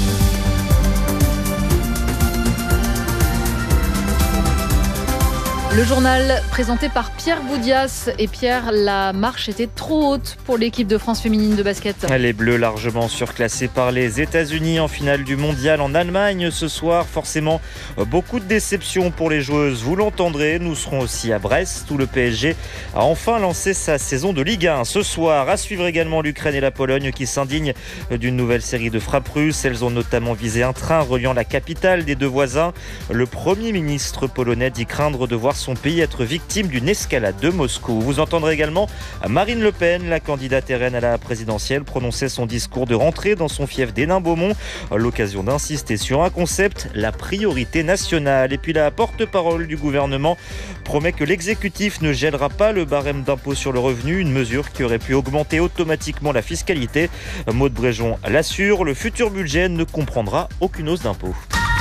Le journal présenté par Pierre Boudias. Et Pierre, la marche était trop haute pour l'équipe de France féminine de basket. Les Bleus largement surclassés par les États-Unis en finale du mondial en Allemagne ce soir. Forcément, beaucoup de déceptions pour les joueuses. Vous l'entendrez, nous serons aussi à Brest où le PSG a enfin lancé sa saison de Ligue 1. Ce soir, à suivre également l'Ukraine et la Pologne qui s'indignent d'une nouvelle série de frappes russes. Elles ont notamment visé un train reliant la capitale des deux voisins. Le Premier ministre polonais dit craindre de voir son pays être victime d'une escalade de Moscou. Vous entendrez également Marine Le Pen, la candidate RN à la présidentielle, prononcer son discours de rentrée dans son fief d'Hénin-Beaumont, à l'occasion d'insister sur un concept, la priorité nationale. Et puis la porte-parole du gouvernement promet que l'exécutif ne gèlera pas le barème d'impôt sur le revenu, une mesure qui aurait pu augmenter automatiquement la fiscalité. Maud Bréjon l'assure, le futur budget ne comprendra aucune hausse d'impôt.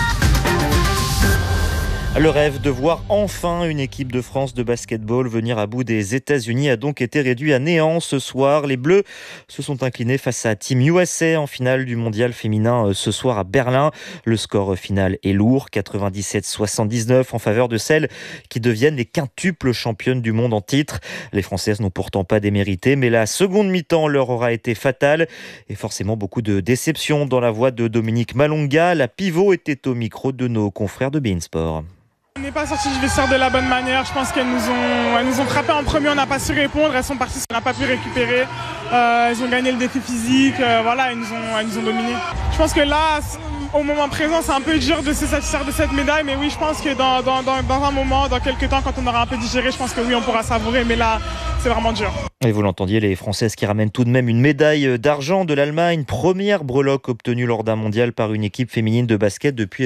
Le rêve de voir enfin une équipe de France de basketball venir à bout des États-Unis a donc été réduit à néant ce soir. Les Bleus se sont inclinés face à Team USA en finale du mondial féminin ce soir à Berlin. Le score final est lourd, 97-79 en faveur de celles qui deviennent les quintuples championnes du monde en titre. Les Françaises n'ont pourtant pas démérité, mais la seconde mi-temps leur aura été fatale. Et forcément beaucoup de déception dans la voix de Dominique Malonga. La pivot était au micro de nos confrères de beIN Sport. On est n'est pas sorti du vestiaire de la bonne manière. Je pense qu'elles nous ont frappé en premier, on n'a pas su répondre. Elles sont parties, on n'a pas pu récupérer. Elles ont gagné le défi physique. Voilà, elles nous ont dominés. Je pense que là, au moment présent, c'est un peu dur de se satisfaire de cette médaille. Mais oui, je pense que dans un moment, dans quelques temps, quand on aura un peu digéré, je pense que oui, on pourra savourer. Mais là, c'est vraiment dur. Et vous l'entendiez, les Françaises qui ramènent tout de même une médaille d'argent de l'Allemagne. Première breloque obtenue lors d'un mondial par une équipe féminine de basket depuis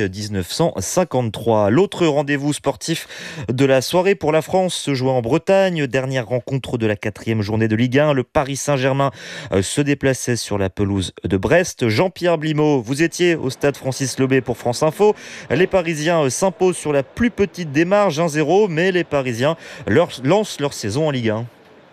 1953. L'autre rendez-vous sportif de la soirée pour la France se joue en Bretagne. Dernière rencontre de la 4e journée de Ligue 1. Le Paris Saint-Germain se déplaçait sur la pelouse de Brest. Jean-Pierre Blimaud, vous étiez au stade Francis Lobé pour France Info. Les Parisiens s'imposent sur la plus petite des marges, 1-0, mais les Parisiens lancent leur saison en Ligue 1.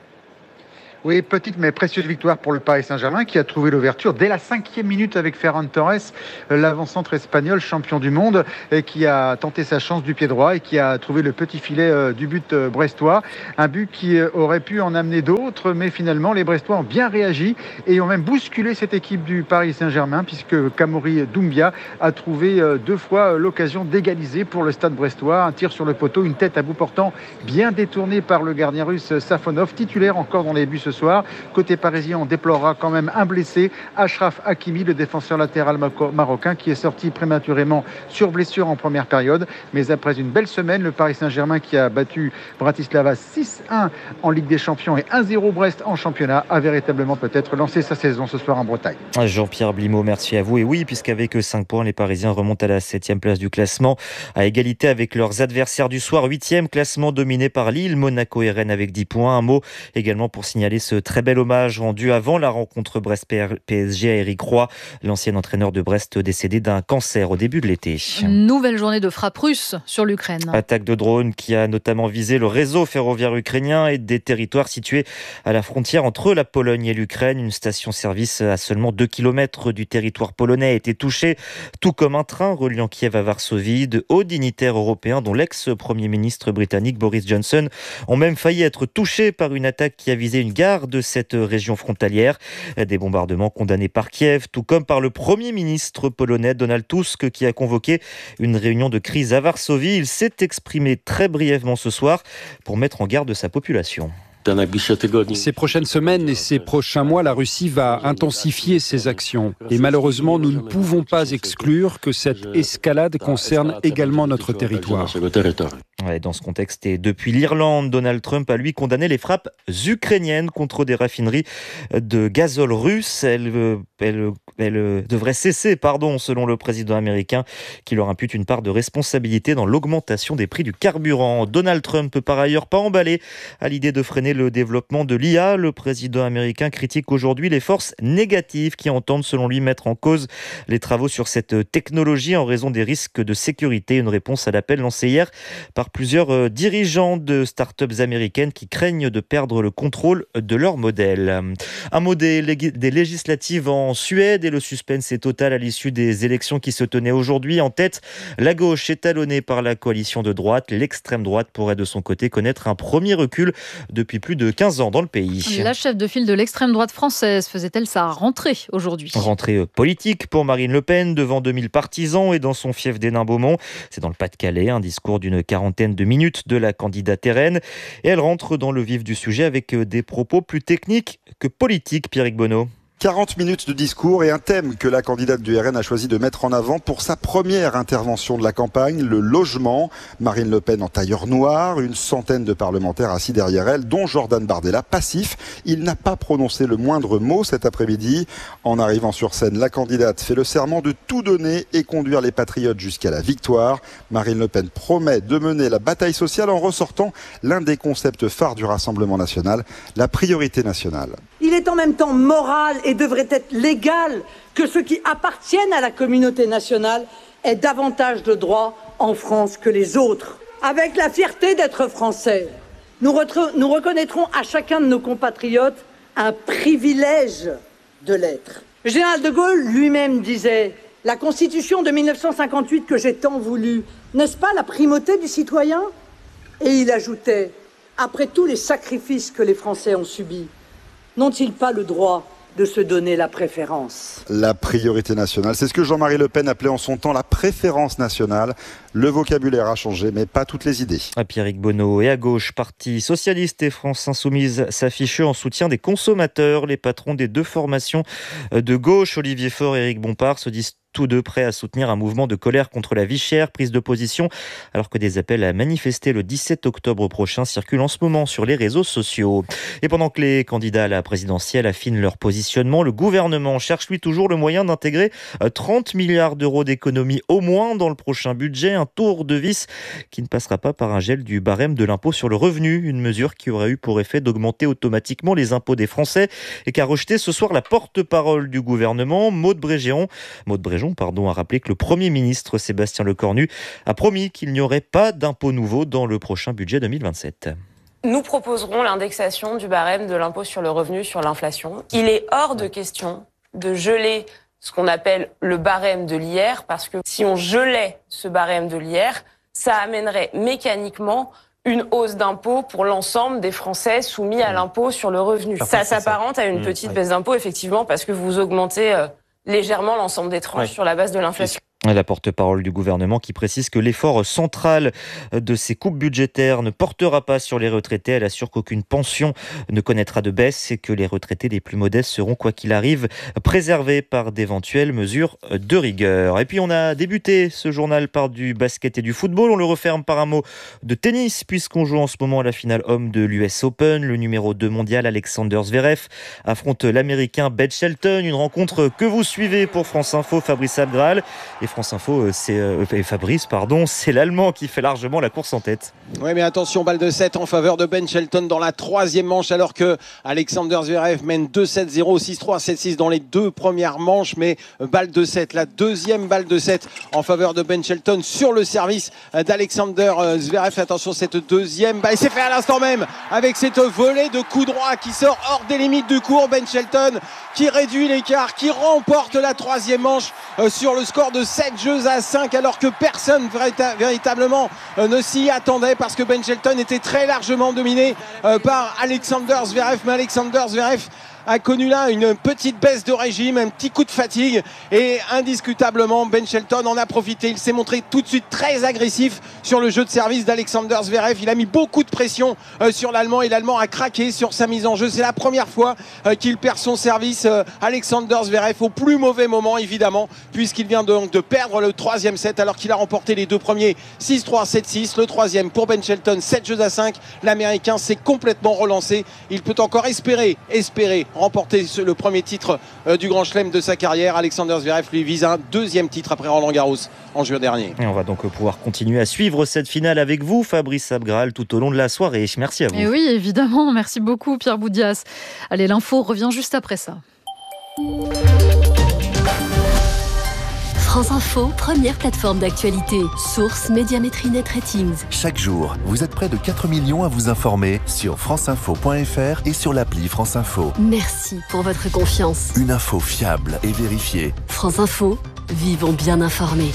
Oui, petite mais précieuse victoire pour le Paris Saint-Germain qui a trouvé l'ouverture dès la 5e minute avec Ferran Torres, l'avant-centre espagnol champion du monde, et qui a tenté sa chance du pied droit et qui a trouvé le petit filet du but brestois. Un but qui aurait pu en amener d'autres, mais finalement les Brestois ont bien réagi et ont même bousculé cette équipe du Paris Saint-Germain puisque Kamori Doumbia a trouvé 2 fois l'occasion d'égaliser pour le stade brestois. Un tir sur le poteau, une tête à bout portant bien détournée par le gardien russe Safonov, titulaire encore dans les buts ce soir. Côté parisien, on déplorera quand même un blessé, Achraf Hakimi, le défenseur latéral marocain qui est sorti prématurément sur blessure en première période. Mais après une belle semaine, le Paris Saint-Germain qui a battu Bratislava 6-1 en Ligue des Champions et 1-0 Brest en championnat a véritablement peut-être lancé sa saison ce soir en Bretagne. Jean-Pierre Blimaud, merci à vous. Et oui, puisqu'avec 5 points, les Parisiens remontent à la 7e place du classement, à égalité avec leurs adversaires du soir. 8e classement dominé par Lille, Monaco et Rennes avec 10 points. Un mot également pour signaler ce très bel hommage rendu avant la rencontre Brest-PSG à Éric Roy, l'ancien entraîneur de Brest décédé d'un cancer au début de l'été. Nouvelle journée de frappe russe sur l'Ukraine. Attaque de drone qui a notamment visé le réseau ferroviaire ukrainien et des territoires situés à la frontière entre la Pologne et l'Ukraine. Une station-service à seulement 2 km du territoire polonais a été touchée, tout comme un train reliant Kiev à Varsovie. De hauts dignitaires européens, dont l'ex-premier ministre britannique Boris Johnson, ont même failli être touchés par une attaque qui a visé une gare de cette région frontalière. Des bombardements condamnés par Kiev, tout comme par le Premier ministre polonais Donald Tusk, qui a convoqué une réunion de crise à Varsovie. Il s'est exprimé très brièvement ce soir pour mettre en garde sa population. Ces prochaines semaines et ces prochains mois, la Russie va intensifier ses actions. Et malheureusement, nous ne pouvons pas exclure que cette escalade concerne également notre territoire. Ouais, dans ce contexte et depuis l'Irlande, Donald Trump a lui condamné les frappes ukrainiennes contre des raffineries de gazole russe. Elles devraient cesser, selon le président américain, qui leur impute une part de responsabilité dans l'augmentation des prix du carburant. Donald Trump peut par ailleurs pas emballé à l'idée de freiner le développement de l'IA. Le président américain critique aujourd'hui les forces négatives qui entendent, selon lui, mettre en cause les travaux sur cette technologie en raison des risques de sécurité. Une réponse à l'appel lancé hier par plusieurs dirigeants de start-up américaines qui craignent de perdre le contrôle de leur modèle. Un mot des législatives en Suède et le suspense est total à l'issue des élections qui se tenaient aujourd'hui. En tête, la gauche est talonnée par la coalition de droite. L'extrême droite pourrait de son côté connaître un premier recul depuis plus de 15 ans dans le pays. La chef de file de l'extrême droite française faisait-elle sa rentrée aujourd'hui ? Rentrée politique pour Marine Le Pen devant 2000 partisans et dans son fief d'Hénin-Beaumont. C'est dans le Pas-de-Calais, un discours d'une quarantaine de minutes de la candidate RN. Et elle rentre dans le vif du sujet avec des propos plus techniques que politiques, Pierrick Bonneau. 40 minutes de discours et un thème que la candidate du RN a choisi de mettre en avant pour sa première intervention de la campagne, le logement. Marine Le Pen en tailleur noir, une centaine de parlementaires assis derrière elle, dont Jordan Bardella, passif. Il n'a pas prononcé le moindre mot cet après-midi. En arrivant sur scène, la candidate fait le serment de tout donner et conduire les patriotes jusqu'à la victoire. Marine Le Pen promet de mener la bataille sociale en ressortant l'un des concepts phares du Rassemblement national, la priorité nationale. Il est en même temps moral et devrait être légal que ceux qui appartiennent à la communauté nationale aient davantage de droits en France que les autres. Avec la fierté d'être français, nous reconnaîtrons à chacun de nos compatriotes un privilège de l'être. Le général de Gaulle lui-même disait « La Constitution de 1958 que j'ai tant voulu, n'est-ce pas la primauté du citoyen ?» Et il ajoutait « Après tous les sacrifices que les Français ont subis, n'ont-ils pas le droit de se donner la préférence. La priorité nationale, c'est ce que Jean-Marie Le Pen appelait en son temps la préférence nationale. Le vocabulaire a changé, mais pas toutes les idées. À Pierrick Bonneau et à gauche, Parti socialiste et France insoumise s'affichent en soutien des consommateurs. Les patrons des deux formations de gauche, Olivier Faure et Éric Bompard, se disent tous deux prêts à soutenir un mouvement de colère contre la vie chère, prise de position, alors que des appels à manifester le 17 octobre prochain circulent en ce moment sur les réseaux sociaux. Et pendant que les candidats à la présidentielle affinent leur positionnement, le gouvernement cherche lui toujours le moyen d'intégrer 30 milliards d'euros d'économies au moins dans le prochain budget, un tour de vis qui ne passera pas par un gel du barème de l'impôt sur le revenu, une mesure qui aurait eu pour effet d'augmenter automatiquement les impôts des Français et qu'a rejeté ce soir la porte-parole du gouvernement, Maud Brejon, a rappelé que le Premier ministre Sébastien Lecornu a promis qu'il n'y aurait pas d'impôt nouveau dans le prochain budget 2027. Nous proposerons l'indexation du barème de l'impôt sur le revenu sur l'inflation. Il est hors de question de geler ce qu'on appelle le barème de l'IR, parce que si on gelait ce barème de l'IR, ça amènerait mécaniquement une hausse d'impôt pour l'ensemble des Français soumis à l'impôt sur le revenu. Ça s'apparente à une petite baisse d'impôt, effectivement, parce que vous augmentez légèrement l'ensemble des tranches sur la base de l'inflation. La porte-parole du gouvernement qui précise que l'effort central de ces coupes budgétaires ne portera pas sur les retraités. Elle assure qu'aucune pension ne connaîtra de baisse et que les retraités les plus modestes seront, quoi qu'il arrive, préservés par d'éventuelles mesures de rigueur. Et puis on a débuté ce journal par du basket et du football. On le referme par un mot de tennis puisqu'on joue en ce moment à la finale homme de l'US Open. Le numéro 2 mondial Alexander Zverev affronte l'américain Ben Shelton. Une rencontre que vous suivez pour France Info, Fabrice Abgral. Et France Info, c'est l'Allemand qui fait largement la course en tête. Oui, mais attention, balle de 7 en faveur de Ben Shelton dans la troisième manche, alors que Alexander Zverev mène 2-7-0, 6-3, 7-6 dans les deux premières manches, mais balle de 7, la deuxième balle de 7 en faveur de Ben Shelton sur le service d'Alexander Zverev. Attention, cette deuxième balle, il s'est fait à l'instant même avec cette volée de coup droit qui sort hors des limites du court. Ben Shelton qui réduit l'écart, qui remporte la troisième manche sur le score de 7-5, alors que personne véritablement ne s'y attendait, parce que Ben Shelton était très largement dominé par Alexander Zverev. Mais Alexander Zverev a connu là une petite baisse de régime, un petit coup de fatigue, et indiscutablement Ben Shelton en a profité. Il s'est montré tout de suite très agressif sur le jeu de service d'Alexander Zverev. Il a mis beaucoup de pression sur l'Allemand et l'Allemand a craqué sur sa mise en jeu. C'est la première fois qu'il perd son service, Alexander Zverev, au plus mauvais moment évidemment, puisqu'il vient donc de perdre le troisième set alors qu'il a remporté les deux premiers 6-3, 7-6. Le troisième pour Ben Shelton, 7-5. L'Américain s'est complètement relancé. Il peut encore espérer remporter le premier titre du Grand Chelem de sa carrière. Alexander Zverev lui vise un deuxième titre après Roland Garros en juin dernier. Et on va donc pouvoir continuer à suivre cette finale avec vous, Fabrice Abgral, tout au long de la soirée. Merci à vous. Et oui, évidemment. Merci beaucoup, Pierre Boudias. Allez, l'info revient juste après ça. France Info, première plateforme d'actualité. Source Médiamétrie Net Ratings. Chaque jour, vous êtes près de 4 millions à vous informer sur franceinfo.fr et sur l'appli France Info. Merci pour votre confiance. Une info fiable et vérifiée. France Info, vivons bien informés.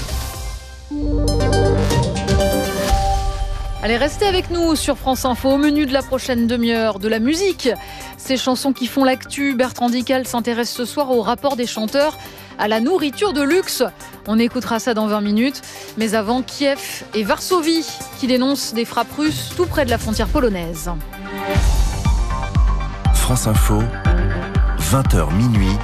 Allez, restez avec nous sur France Info. Au menu de la prochaine demi-heure, de la musique. Ces chansons qui font l'actu. Bertrand Dical s'intéresse ce soir au rapport des chanteurs à la nourriture de luxe. On écoutera ça dans 20 minutes. Mais avant, Kiev et Varsovie qui dénoncent des frappes russes tout près de la frontière polonaise. France Info, 20h minuit,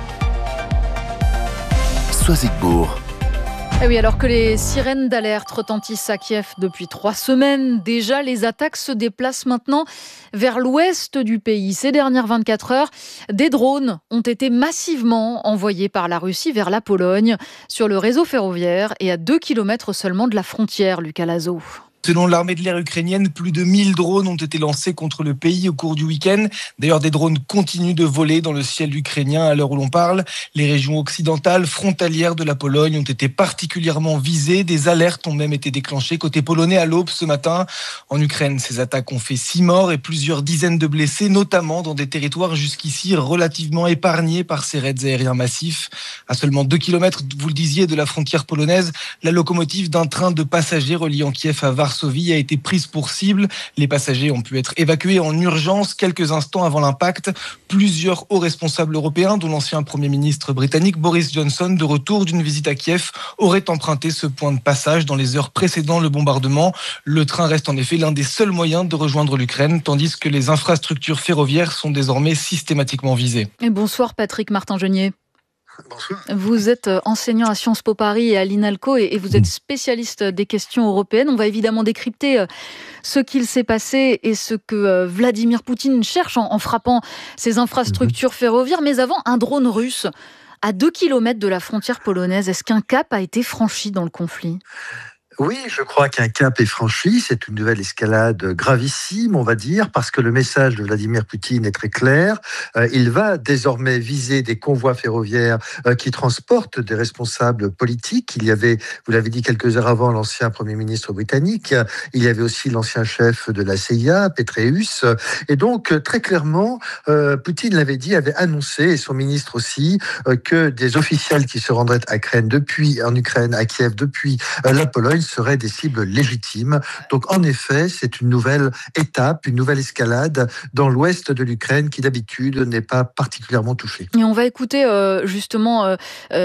Soisigbourg. Et oui, alors que les sirènes d'alerte retentissent à Kiev depuis 3 semaines, déjà les attaques se déplacent maintenant vers l'ouest du pays. Ces dernières 24 heures, des drones ont été massivement envoyés par la Russie vers la Pologne, sur le réseau ferroviaire et à 2 km seulement de la frontière, Lucas Lazo. Selon l'armée de l'air ukrainienne, plus de 1000 drones ont été lancés contre le pays au cours du week-end. D'ailleurs, des drones continuent de voler dans le ciel ukrainien à l'heure où l'on parle. Les régions occidentales frontalières de la Pologne ont été particulièrement visées. Des alertes ont même été déclenchées côté polonais à l'aube ce matin. En Ukraine, ces attaques ont fait 6 morts et plusieurs dizaines de blessés, notamment dans des territoires jusqu'ici relativement épargnés par ces raids aériens massifs. À seulement 2 km, vous le disiez, de la frontière polonaise, la locomotive d'un train de passagers reliant Kiev à Varsovie Varsovie a été prise pour cible. Les passagers ont pu être évacués en urgence quelques instants avant l'impact. Plusieurs hauts responsables européens, dont l'ancien Premier ministre britannique Boris Johnson, de retour d'une visite à Kiev, auraient emprunté ce point de passage dans les heures précédant le bombardement. Le train reste en effet l'un des seuls moyens de rejoindre l'Ukraine, tandis que les infrastructures ferroviaires sont désormais systématiquement visées. Et bonsoir Patrick Martin-Genier. Bonsoir. Vous êtes enseignant à Sciences Po Paris et à l'INALCO et vous êtes spécialiste des questions européennes. On va évidemment décrypter ce qu'il s'est passé et ce que Vladimir Poutine cherche en frappant ces infrastructures ferroviaires. Mais avant, un drone russe à 2 km de la frontière polonaise. Est-ce qu'un cap a été franchi dans le conflit ? Oui, je crois qu'un cap est franchi. C'est une nouvelle escalade gravissime, on va dire, parce que le message de Vladimir Poutine est très clair. Il va désormais viser des convois ferroviaires qui transportent des responsables politiques. Il y avait, vous l'avez dit quelques heures avant, l'ancien Premier ministre britannique. Il y avait aussi l'ancien chef de la CIA, Petraeus. Et donc, très clairement, Poutine l'avait dit, avait annoncé, et son ministre aussi, que des officiels qui se rendraient en Ukraine, à Kiev, depuis la Pologne, seraient des cibles légitimes. Donc en effet, c'est une nouvelle étape, une nouvelle escalade dans l'ouest de l'Ukraine qui d'habitude n'est pas particulièrement touchée. Et on va écouter justement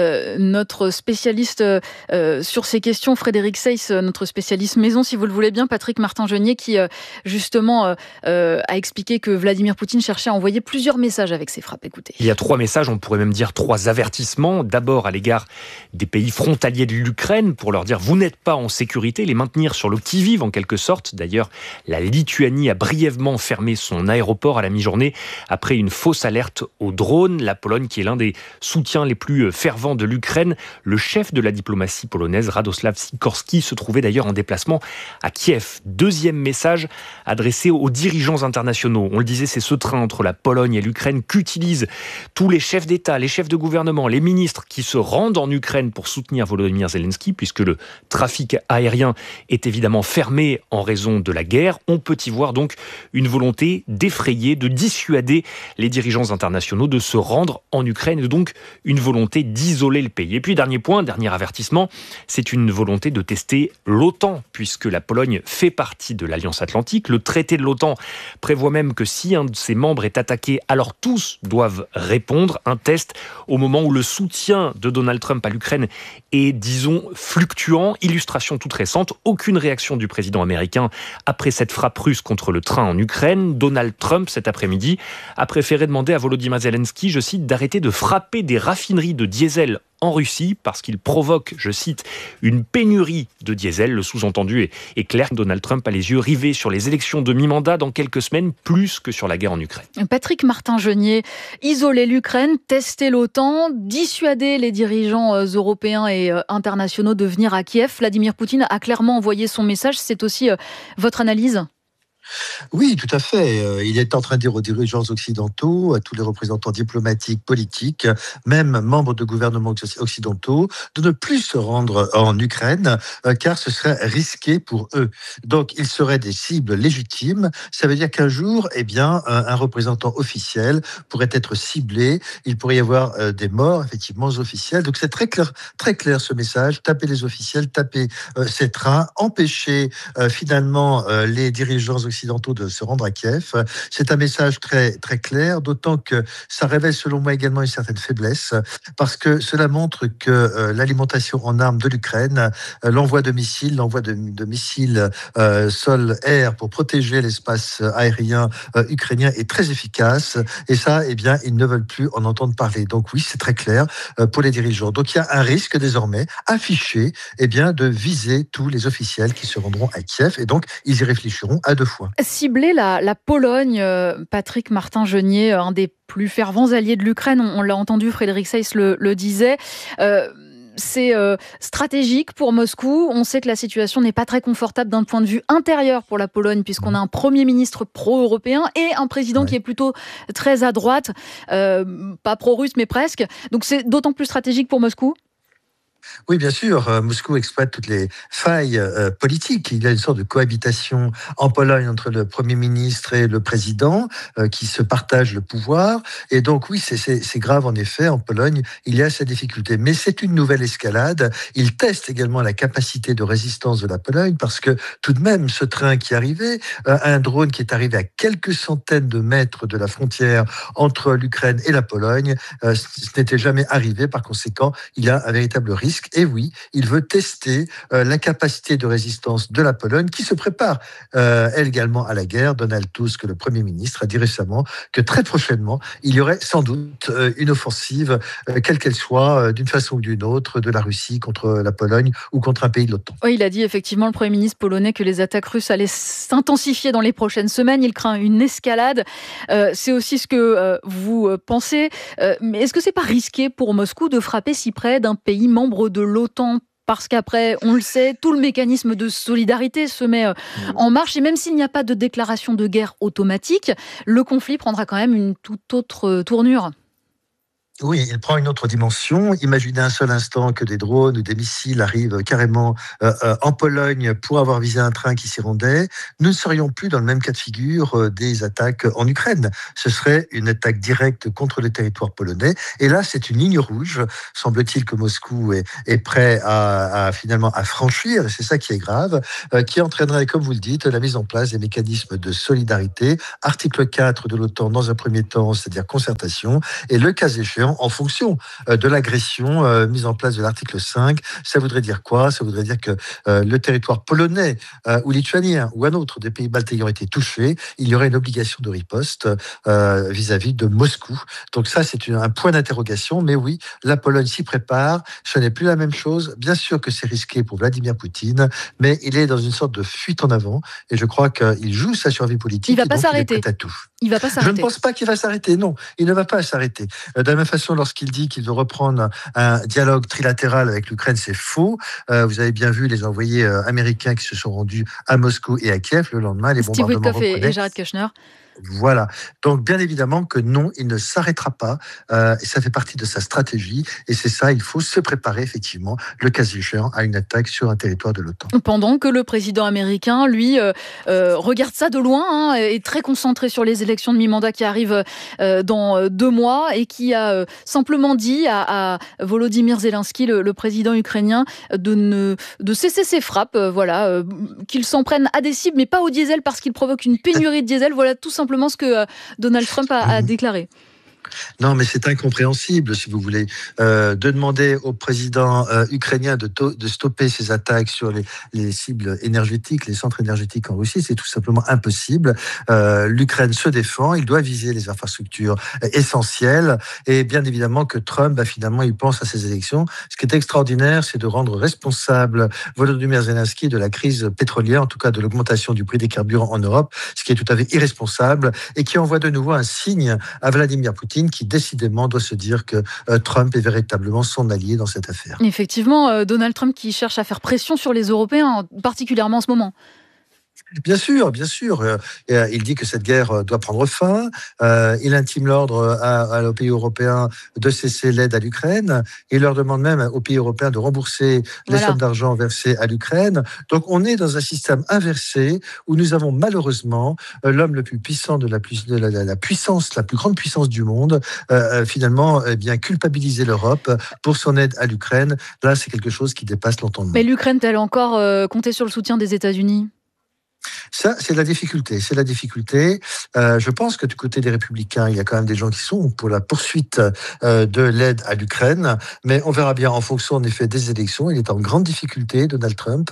notre spécialiste sur ces questions, Frédéric Seyss, notre spécialiste maison, si vous le voulez bien, Patrick Martin-Genier, qui justement a expliqué que Vladimir Poutine cherchait à envoyer plusieurs messages avec ses frappes. Écoutez. Il y a 3 messages, on pourrait même dire 3 avertissements. D'abord à l'égard des pays frontaliers de l'Ukraine pour leur dire vous n'êtes pas en sécurité, les maintenir sur le qui-vive en quelque sorte. D'ailleurs, la Lituanie a brièvement fermé son aéroport à la mi-journée après une fausse alerte aux drones. La Pologne, qui est l'un des soutiens les plus fervents de l'Ukraine, le chef de la diplomatie polonaise, Radosław Sikorski, se trouvait d'ailleurs en déplacement à Kiev. Deuxième message adressé aux dirigeants internationaux. On le disait, c'est ce train entre la Pologne et l'Ukraine qu'utilisent tous les chefs d'État, les chefs de gouvernement, les ministres qui se rendent en Ukraine pour soutenir Volodymyr Zelensky, puisque le trafic aérien est évidemment fermé en raison de la guerre. On peut y voir donc une volonté d'effrayer, de dissuader les dirigeants internationaux de se rendre en Ukraine, et donc une volonté d'isoler le pays. Et puis dernier point, dernier avertissement, c'est une volonté de tester l'OTAN, puisque la Pologne fait partie de l'Alliance Atlantique. Le traité de l'OTAN prévoit même que si un de ses membres est attaqué, alors tous doivent répondre. Un test au moment où le soutien de Donald Trump à l'Ukraine est, disons, fluctuant. Illustration toute récente, aucune réaction du président américain après cette frappe russe contre le train en Ukraine. Donald Trump, cet après-midi, a préféré demander à Volodymyr Zelensky, je cite, d'arrêter de frapper des raffineries de diesel en Russie parce qu'il provoque, je cite, une pénurie de diesel. Le sous-entendu est clair. Donald Trump a les yeux rivés sur les élections de mi-mandat dans quelques semaines, plus que sur la guerre en Ukraine. Patrick Martin-Genier, isoler l'Ukraine, tester l'OTAN, dissuader les dirigeants européens et internationaux de venir à Kiev. Vladimir Poutine a clairement envoyé son message. C'est aussi votre analyse ? Oui, tout à fait. Il est en train de dire aux dirigeants occidentaux, à tous les représentants diplomatiques, politiques, même membres de gouvernements occidentaux, de ne plus se rendre en Ukraine, car ce serait risqué pour eux. Donc, ils seraient des cibles légitimes. Ça veut dire qu'un jour, un représentant officiel pourrait être ciblé. Il pourrait y avoir des morts, effectivement, officiels. Donc, c'est très clair ce message. Taper les officiels, taper ces trains, empêcher finalement les dirigeants occidentaux de se rendre à Kiev. C'est un message très, très clair, d'autant que ça révèle selon moi également une certaine faiblesse, parce que cela montre que l'alimentation en armes de l'Ukraine, l'envoi de missiles sol-air pour protéger l'espace aérien ukrainien est très efficace, et ça, ils ne veulent plus en entendre parler. Donc oui, c'est très clair pour les dirigeants. Donc il y a un risque désormais affiché de viser tous les officiels qui se rendront à Kiev, et donc ils y réfléchiront à 2 fois. Cibler la Pologne, Patrick Martin-Genier, un des plus fervents alliés de l'Ukraine, on l'a entendu, Frédéric Seyss le disait, c'est stratégique pour Moscou. On sait que la situation n'est pas très confortable d'un point de vue intérieur pour la Pologne, puisqu'on a un Premier ministre pro-européen et un président qui est plutôt très à droite, pas pro-russe mais presque. Donc c'est d'autant plus stratégique pour Moscou ? Oui, bien sûr. Moscou exploite toutes les failles politiques. Il y a une sorte de cohabitation en Pologne entre le Premier ministre et le président qui se partagent le pouvoir. Et donc, oui, c'est grave en effet. En Pologne, il y a ces difficultés. Mais c'est une nouvelle escalade. Il teste également la capacité de résistance de la Pologne parce que tout de même, ce train qui arrivait, un drone qui est arrivé à quelques centaines de mètres de la frontière entre l'Ukraine et la Pologne, ce n'était jamais arrivé. Par conséquent, il y a un véritable risque. Et oui, il veut tester la capacité de résistance de la Pologne qui se prépare, elle également, à la guerre. Donald Tusk, le Premier ministre, a dit récemment que très prochainement, il y aurait sans doute une offensive, quelle qu'elle soit, d'une façon ou d'une autre, de la Russie contre la Pologne ou contre un pays de l'OTAN. Oui, il a dit effectivement, le Premier ministre polonais, que les attaques russes allaient s'intensifier dans les prochaines semaines. Il craint une escalade. C'est aussi ce que vous pensez. Mais est-ce que c'est pas risqué pour Moscou de frapper si près d'un pays membre de l'OTAN ? Parce qu'après, on le sait, tout le mécanisme de solidarité se met en marche. Et même s'il n'y a pas de déclaration de guerre automatique, le conflit prendra quand même une toute autre tournure. Oui, il prend une autre dimension. Imaginez un seul instant que des drones ou des missiles arrivent carrément en Pologne pour avoir visé un train qui s'y rendait. Nous ne serions plus dans le même cas de figure des attaques en Ukraine. Ce serait une attaque directe contre le territoire polonais. Et là, c'est une ligne rouge. Semble-t-il que Moscou est prêt à finalement à franchir, et c'est ça qui est grave, qui entraînerait, comme vous le dites, la mise en place des mécanismes de solidarité. Article 4 de l'OTAN dans un premier temps, c'est-à-dire concertation, et le cas échéant, en fonction de l'agression mise en place de l'article 5. Ça voudrait dire quoi ? Ça voudrait dire que le territoire polonais ou lituanien ou un autre des pays baltes ayant été touchés, il y aurait une obligation de riposte vis-à-vis de Moscou. Donc ça, c'est un point d'interrogation. Mais oui, la Pologne s'y prépare. Ce n'est plus la même chose. Bien sûr que c'est risqué pour Vladimir Poutine, mais il est dans une sorte de fuite en avant. Et je crois qu'il joue sa survie politique. Il ne va pas s'arrêter. Il est prêt à tout. Il va pas s'arrêter. Je ne pense pas qu'il va s'arrêter. Non, il ne va pas s'arrêter. De la même façon, lorsqu'il dit qu'il veut reprendre un dialogue trilatéral avec l'Ukraine, c'est faux. Vous avez bien vu les envoyés américains qui se sont rendus à Moscou et à Kiev le lendemain. Les Steve bombardements Witkoff et Jared Kushner. Voilà. Donc, bien évidemment que non, il ne s'arrêtera pas. Et ça fait partie de sa stratégie. Et c'est ça, il faut se préparer, effectivement, le cas échéant, à une attaque sur un territoire de l'OTAN. Pendant que le président américain, lui, regarde ça de loin, est très concentré sur les élections de mi-mandat qui arrivent dans 2 mois et qui a simplement dit à Volodymyr Zelensky, le président ukrainien, de cesser ses frappes, qu'il s'en prenne à des cibles, mais pas au diesel parce qu'il provoque une pénurie de diesel. Voilà tout simplement ce que Donald Trump a déclaré. Non, mais c'est incompréhensible, si vous voulez, de demander au président ukrainien de stopper ses attaques sur les cibles énergétiques, les centres énergétiques en Russie. C'est tout simplement impossible. L'Ukraine se défend, il doit viser les infrastructures essentielles. Et bien évidemment que Trump, finalement, il pense à ces élections. Ce qui est extraordinaire, c'est de rendre responsable Volodymyr Zelensky de la crise pétrolière, en tout cas de l'augmentation du prix des carburants en Europe, ce qui est tout à fait irresponsable et qui envoie de nouveau un signe à Vladimir Poutine, qui décidément doit se dire que Trump est véritablement son allié dans cette affaire. Effectivement, Donald Trump qui cherche à faire pression sur les Européens, particulièrement en ce moment. Bien sûr. Il dit que cette guerre doit prendre fin. Il intime l'ordre aux pays européens de cesser l'aide à l'Ukraine. Il leur demande même aux pays européens de rembourser les sommes d'argent versées à l'Ukraine. Donc on est dans un système inversé où nous avons malheureusement l'homme le plus puissant de la puissance, la plus grande puissance du monde, finalement culpabiliser l'Europe pour son aide à l'Ukraine. Là, c'est quelque chose qui dépasse l'entendement. Mais l'Ukraine peut-elle encore compter sur le soutien des États-Unis ? Ça, c'est la difficulté. Je pense que du côté des Républicains, il y a quand même des gens qui sont pour la poursuite de l'aide à l'Ukraine. Mais on verra bien en fonction, en effet, des élections. Il est en grande difficulté, Donald Trump.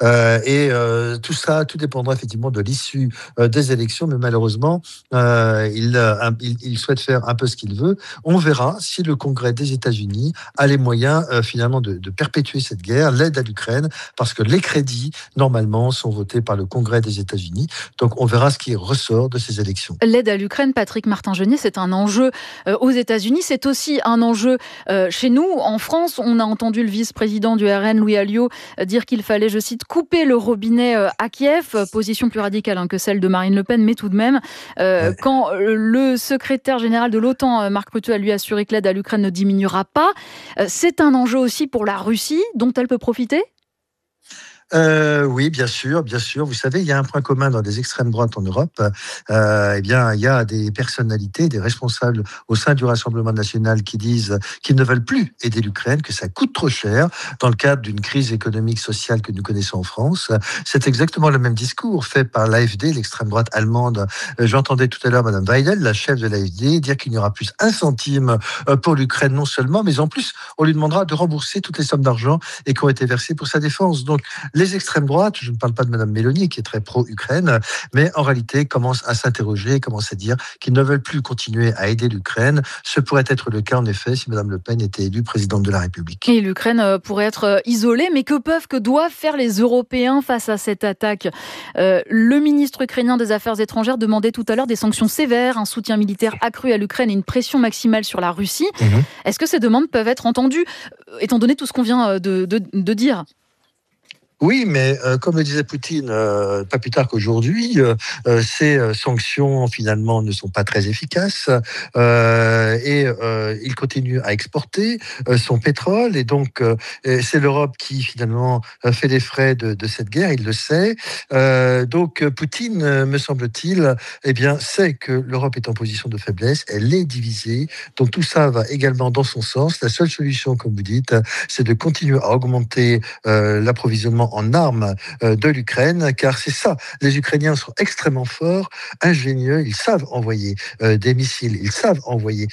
Tout dépendra effectivement de l'issue des élections. Mais malheureusement, il souhaite faire un peu ce qu'il veut. On verra si le Congrès des États-Unis a les moyens, finalement, de perpétuer cette guerre, l'aide à l'Ukraine, parce que les crédits, normalement, sont votés par le Congrès des États-Unis. Donc on verra ce qui ressort de ces élections. L'aide à l'Ukraine, Patrick Martin-Genier, c'est un enjeu aux États-Unis, c'est aussi un enjeu chez nous. En France, on a entendu le vice-président du RN, Louis Alliot, dire qu'il fallait, je cite, couper le robinet à Kiev, position plus radicale que celle de Marine Le Pen, mais tout de même, quand le secrétaire général de l'OTAN, Marc Rutte, a lui assuré que l'aide à l'Ukraine ne diminuera pas, c'est un enjeu aussi pour la Russie, dont elle peut profiter ? Oui, bien sûr. Vous savez, il y a un point commun dans les extrêmes droites en Europe. Eh bien, il y a des personnalités, des responsables au sein du Rassemblement national qui disent qu'ils ne veulent plus aider l'Ukraine, que ça coûte trop cher dans le cadre d'une crise économique, sociale que nous connaissons en France. C'est exactement le même discours fait par l'AfD, l'extrême droite allemande. J'entendais tout à l'heure Madame Weidel, la chef de l'AfD, dire qu'il n'y aura plus un centime pour l'Ukraine non seulement, mais en plus, on lui demandera de rembourser toutes les sommes d'argent et qui ont été versées pour sa défense. Donc, les extrêmes droites, je ne parle pas de Mme Mélanie qui est très pro-Ukraine, mais en réalité commencent à s'interroger, commencent à dire qu'ils ne veulent plus continuer à aider l'Ukraine. Ce pourrait être le cas en effet si Mme Le Pen était élue présidente de la République. Et l'Ukraine pourrait être isolée, mais que doivent faire les Européens face à cette attaque ? Le ministre ukrainien des Affaires étrangères demandait tout à l'heure des sanctions sévères, un soutien militaire accru à l'Ukraine et une pression maximale sur la Russie. Est-ce que ces demandes peuvent être entendues, étant donné tout ce qu'on vient de dire ? Oui, mais comme le disait Poutine, pas plus tard qu'aujourd'hui, ces sanctions finalement ne sont pas très efficaces et il continue à exporter son pétrole et donc c'est l'Europe qui finalement fait les frais de cette guerre, il le sait. Donc Poutine, me semble-t-il, sait que l'Europe est en position de faiblesse, elle est divisée, donc tout ça va également dans son sens. La seule solution, comme vous dites, c'est de continuer à augmenter l'approvisionnement en armes de l'Ukraine, car c'est ça, les Ukrainiens sont extrêmement forts, ingénieux, ils savent envoyer des missiles, ils savent envoyer